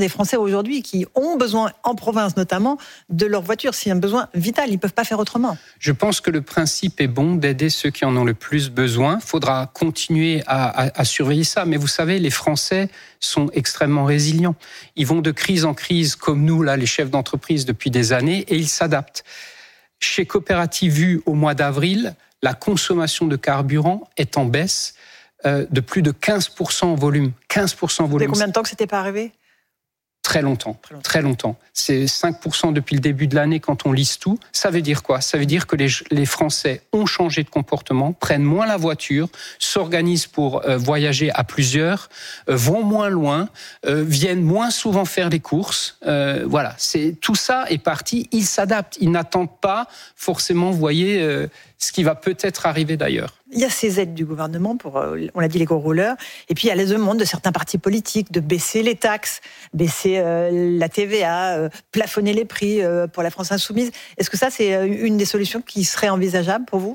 Speaker 2: des Français aujourd'hui qui ont besoin, en province notamment, de leur voiture. C'est un besoin vital, ils ne peuvent pas faire autrement.
Speaker 7: Je pense que le principe est bon d'aider ceux qui en ont le plus besoin. Il faudra continuer à surveiller ça. Mais vous savez, les Français sont extrêmement résilients. Ils vont de crise en crise, comme nous, là, les chefs d'entreprise, depuis des années, et ils s'adaptent. Chez Coopérative Vue, au mois d'avril, la consommation de carburant est en baisse de plus de 15% en volume. 15% en volume.
Speaker 2: Ça fait combien de temps que ce n'était pas arrivé ?
Speaker 7: Très longtemps. C'est 5% depuis le début de l'année quand on liste tout. Ça veut dire quoi ? Ça veut dire que les Français ont changé de comportement, prennent moins la voiture, s'organisent pour voyager à plusieurs, vont moins loin, viennent moins souvent faire les courses. Voilà, tout ça est parti. Ils s'adaptent. Ils n'attendent pas forcément, vous voyez, ce qui va peut-être arriver d'ailleurs.
Speaker 2: Il y a ces aides du gouvernement pour, on l'a dit, les gros rouleurs. Et puis il y a les demandes de certains partis politiques de baisser les taxes, baisser la TVA, plafonner les prix pour la France insoumise. Est-ce que ça, c'est une des solutions qui serait envisageable pour vous ?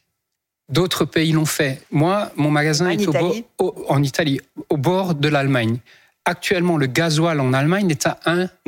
Speaker 7: D'autres pays l'ont fait. Moi, mon magasin est en Italie, au bord de l'Allemagne. Actuellement, le gasoil en Allemagne est à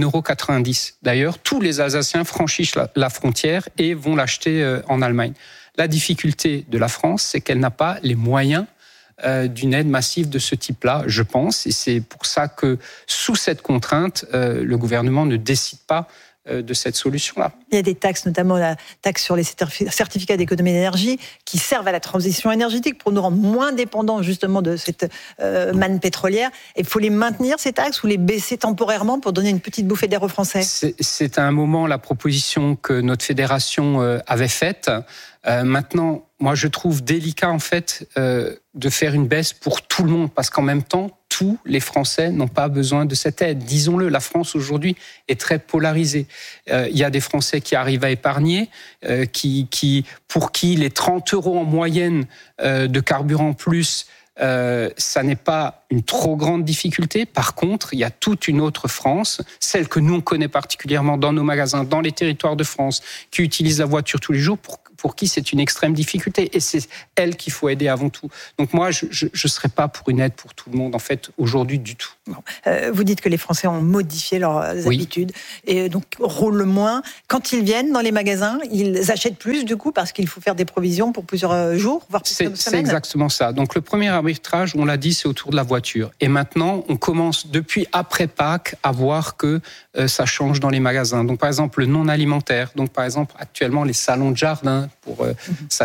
Speaker 7: 1,90 €. D'ailleurs, tous les Alsaciens franchissent la frontière et vont l'acheter en Allemagne. La difficulté de la France, c'est qu'elle n'a pas les moyens d'une aide massive de ce type-là, je pense. Et c'est pour ça que, sous cette contrainte, le gouvernement ne décide pas de cette solution-là.
Speaker 2: Il y a des taxes, notamment la taxe sur les certificats d'économie d'énergie, qui servent à la transition énergétique pour nous rendre moins dépendants justement de cette manne pétrolière. Et il faut les maintenir, ces taxes, ou les baisser temporairement pour donner une petite bouffée d'air aux Français ?
Speaker 7: C'est à un moment la proposition que notre fédération avait faite. Maintenant, moi je trouve délicat en fait de faire une baisse pour tout le monde, parce qu'en même temps, tous les Français n'ont pas besoin de cette aide. Disons-le, la France aujourd'hui est très polarisée. Il y a des Français qui arrivent à épargner, pour qui les 30 € en moyenne de carburant plus, ça n'est pas une trop grande difficulté. Par contre, il y a toute une autre France, celle que nous on connaît particulièrement dans nos magasins, dans les territoires de France, qui utilisent la voiture tous les jours, pour qui c'est une extrême difficulté. Et c'est elle qu'il faut aider avant tout. Donc moi, je ne serais pas pour une aide pour tout le monde, en fait, aujourd'hui, du tout.
Speaker 2: Bon. Vous dites que les Français ont modifié leurs habitudes et donc roulent moins. Quand ils viennent dans les magasins, ils achètent plus, du coup, parce qu'il faut faire des provisions pour plusieurs jours, voire plusieurs semaines.
Speaker 7: C'est exactement ça. Donc le premier arbitrage, on l'a dit, c'est autour de la voiture. Et maintenant, on commence, depuis après Pâques, à voir que ça change dans les magasins. Donc par exemple, le non alimentaire. Donc par exemple, actuellement, les salons de jardin, pour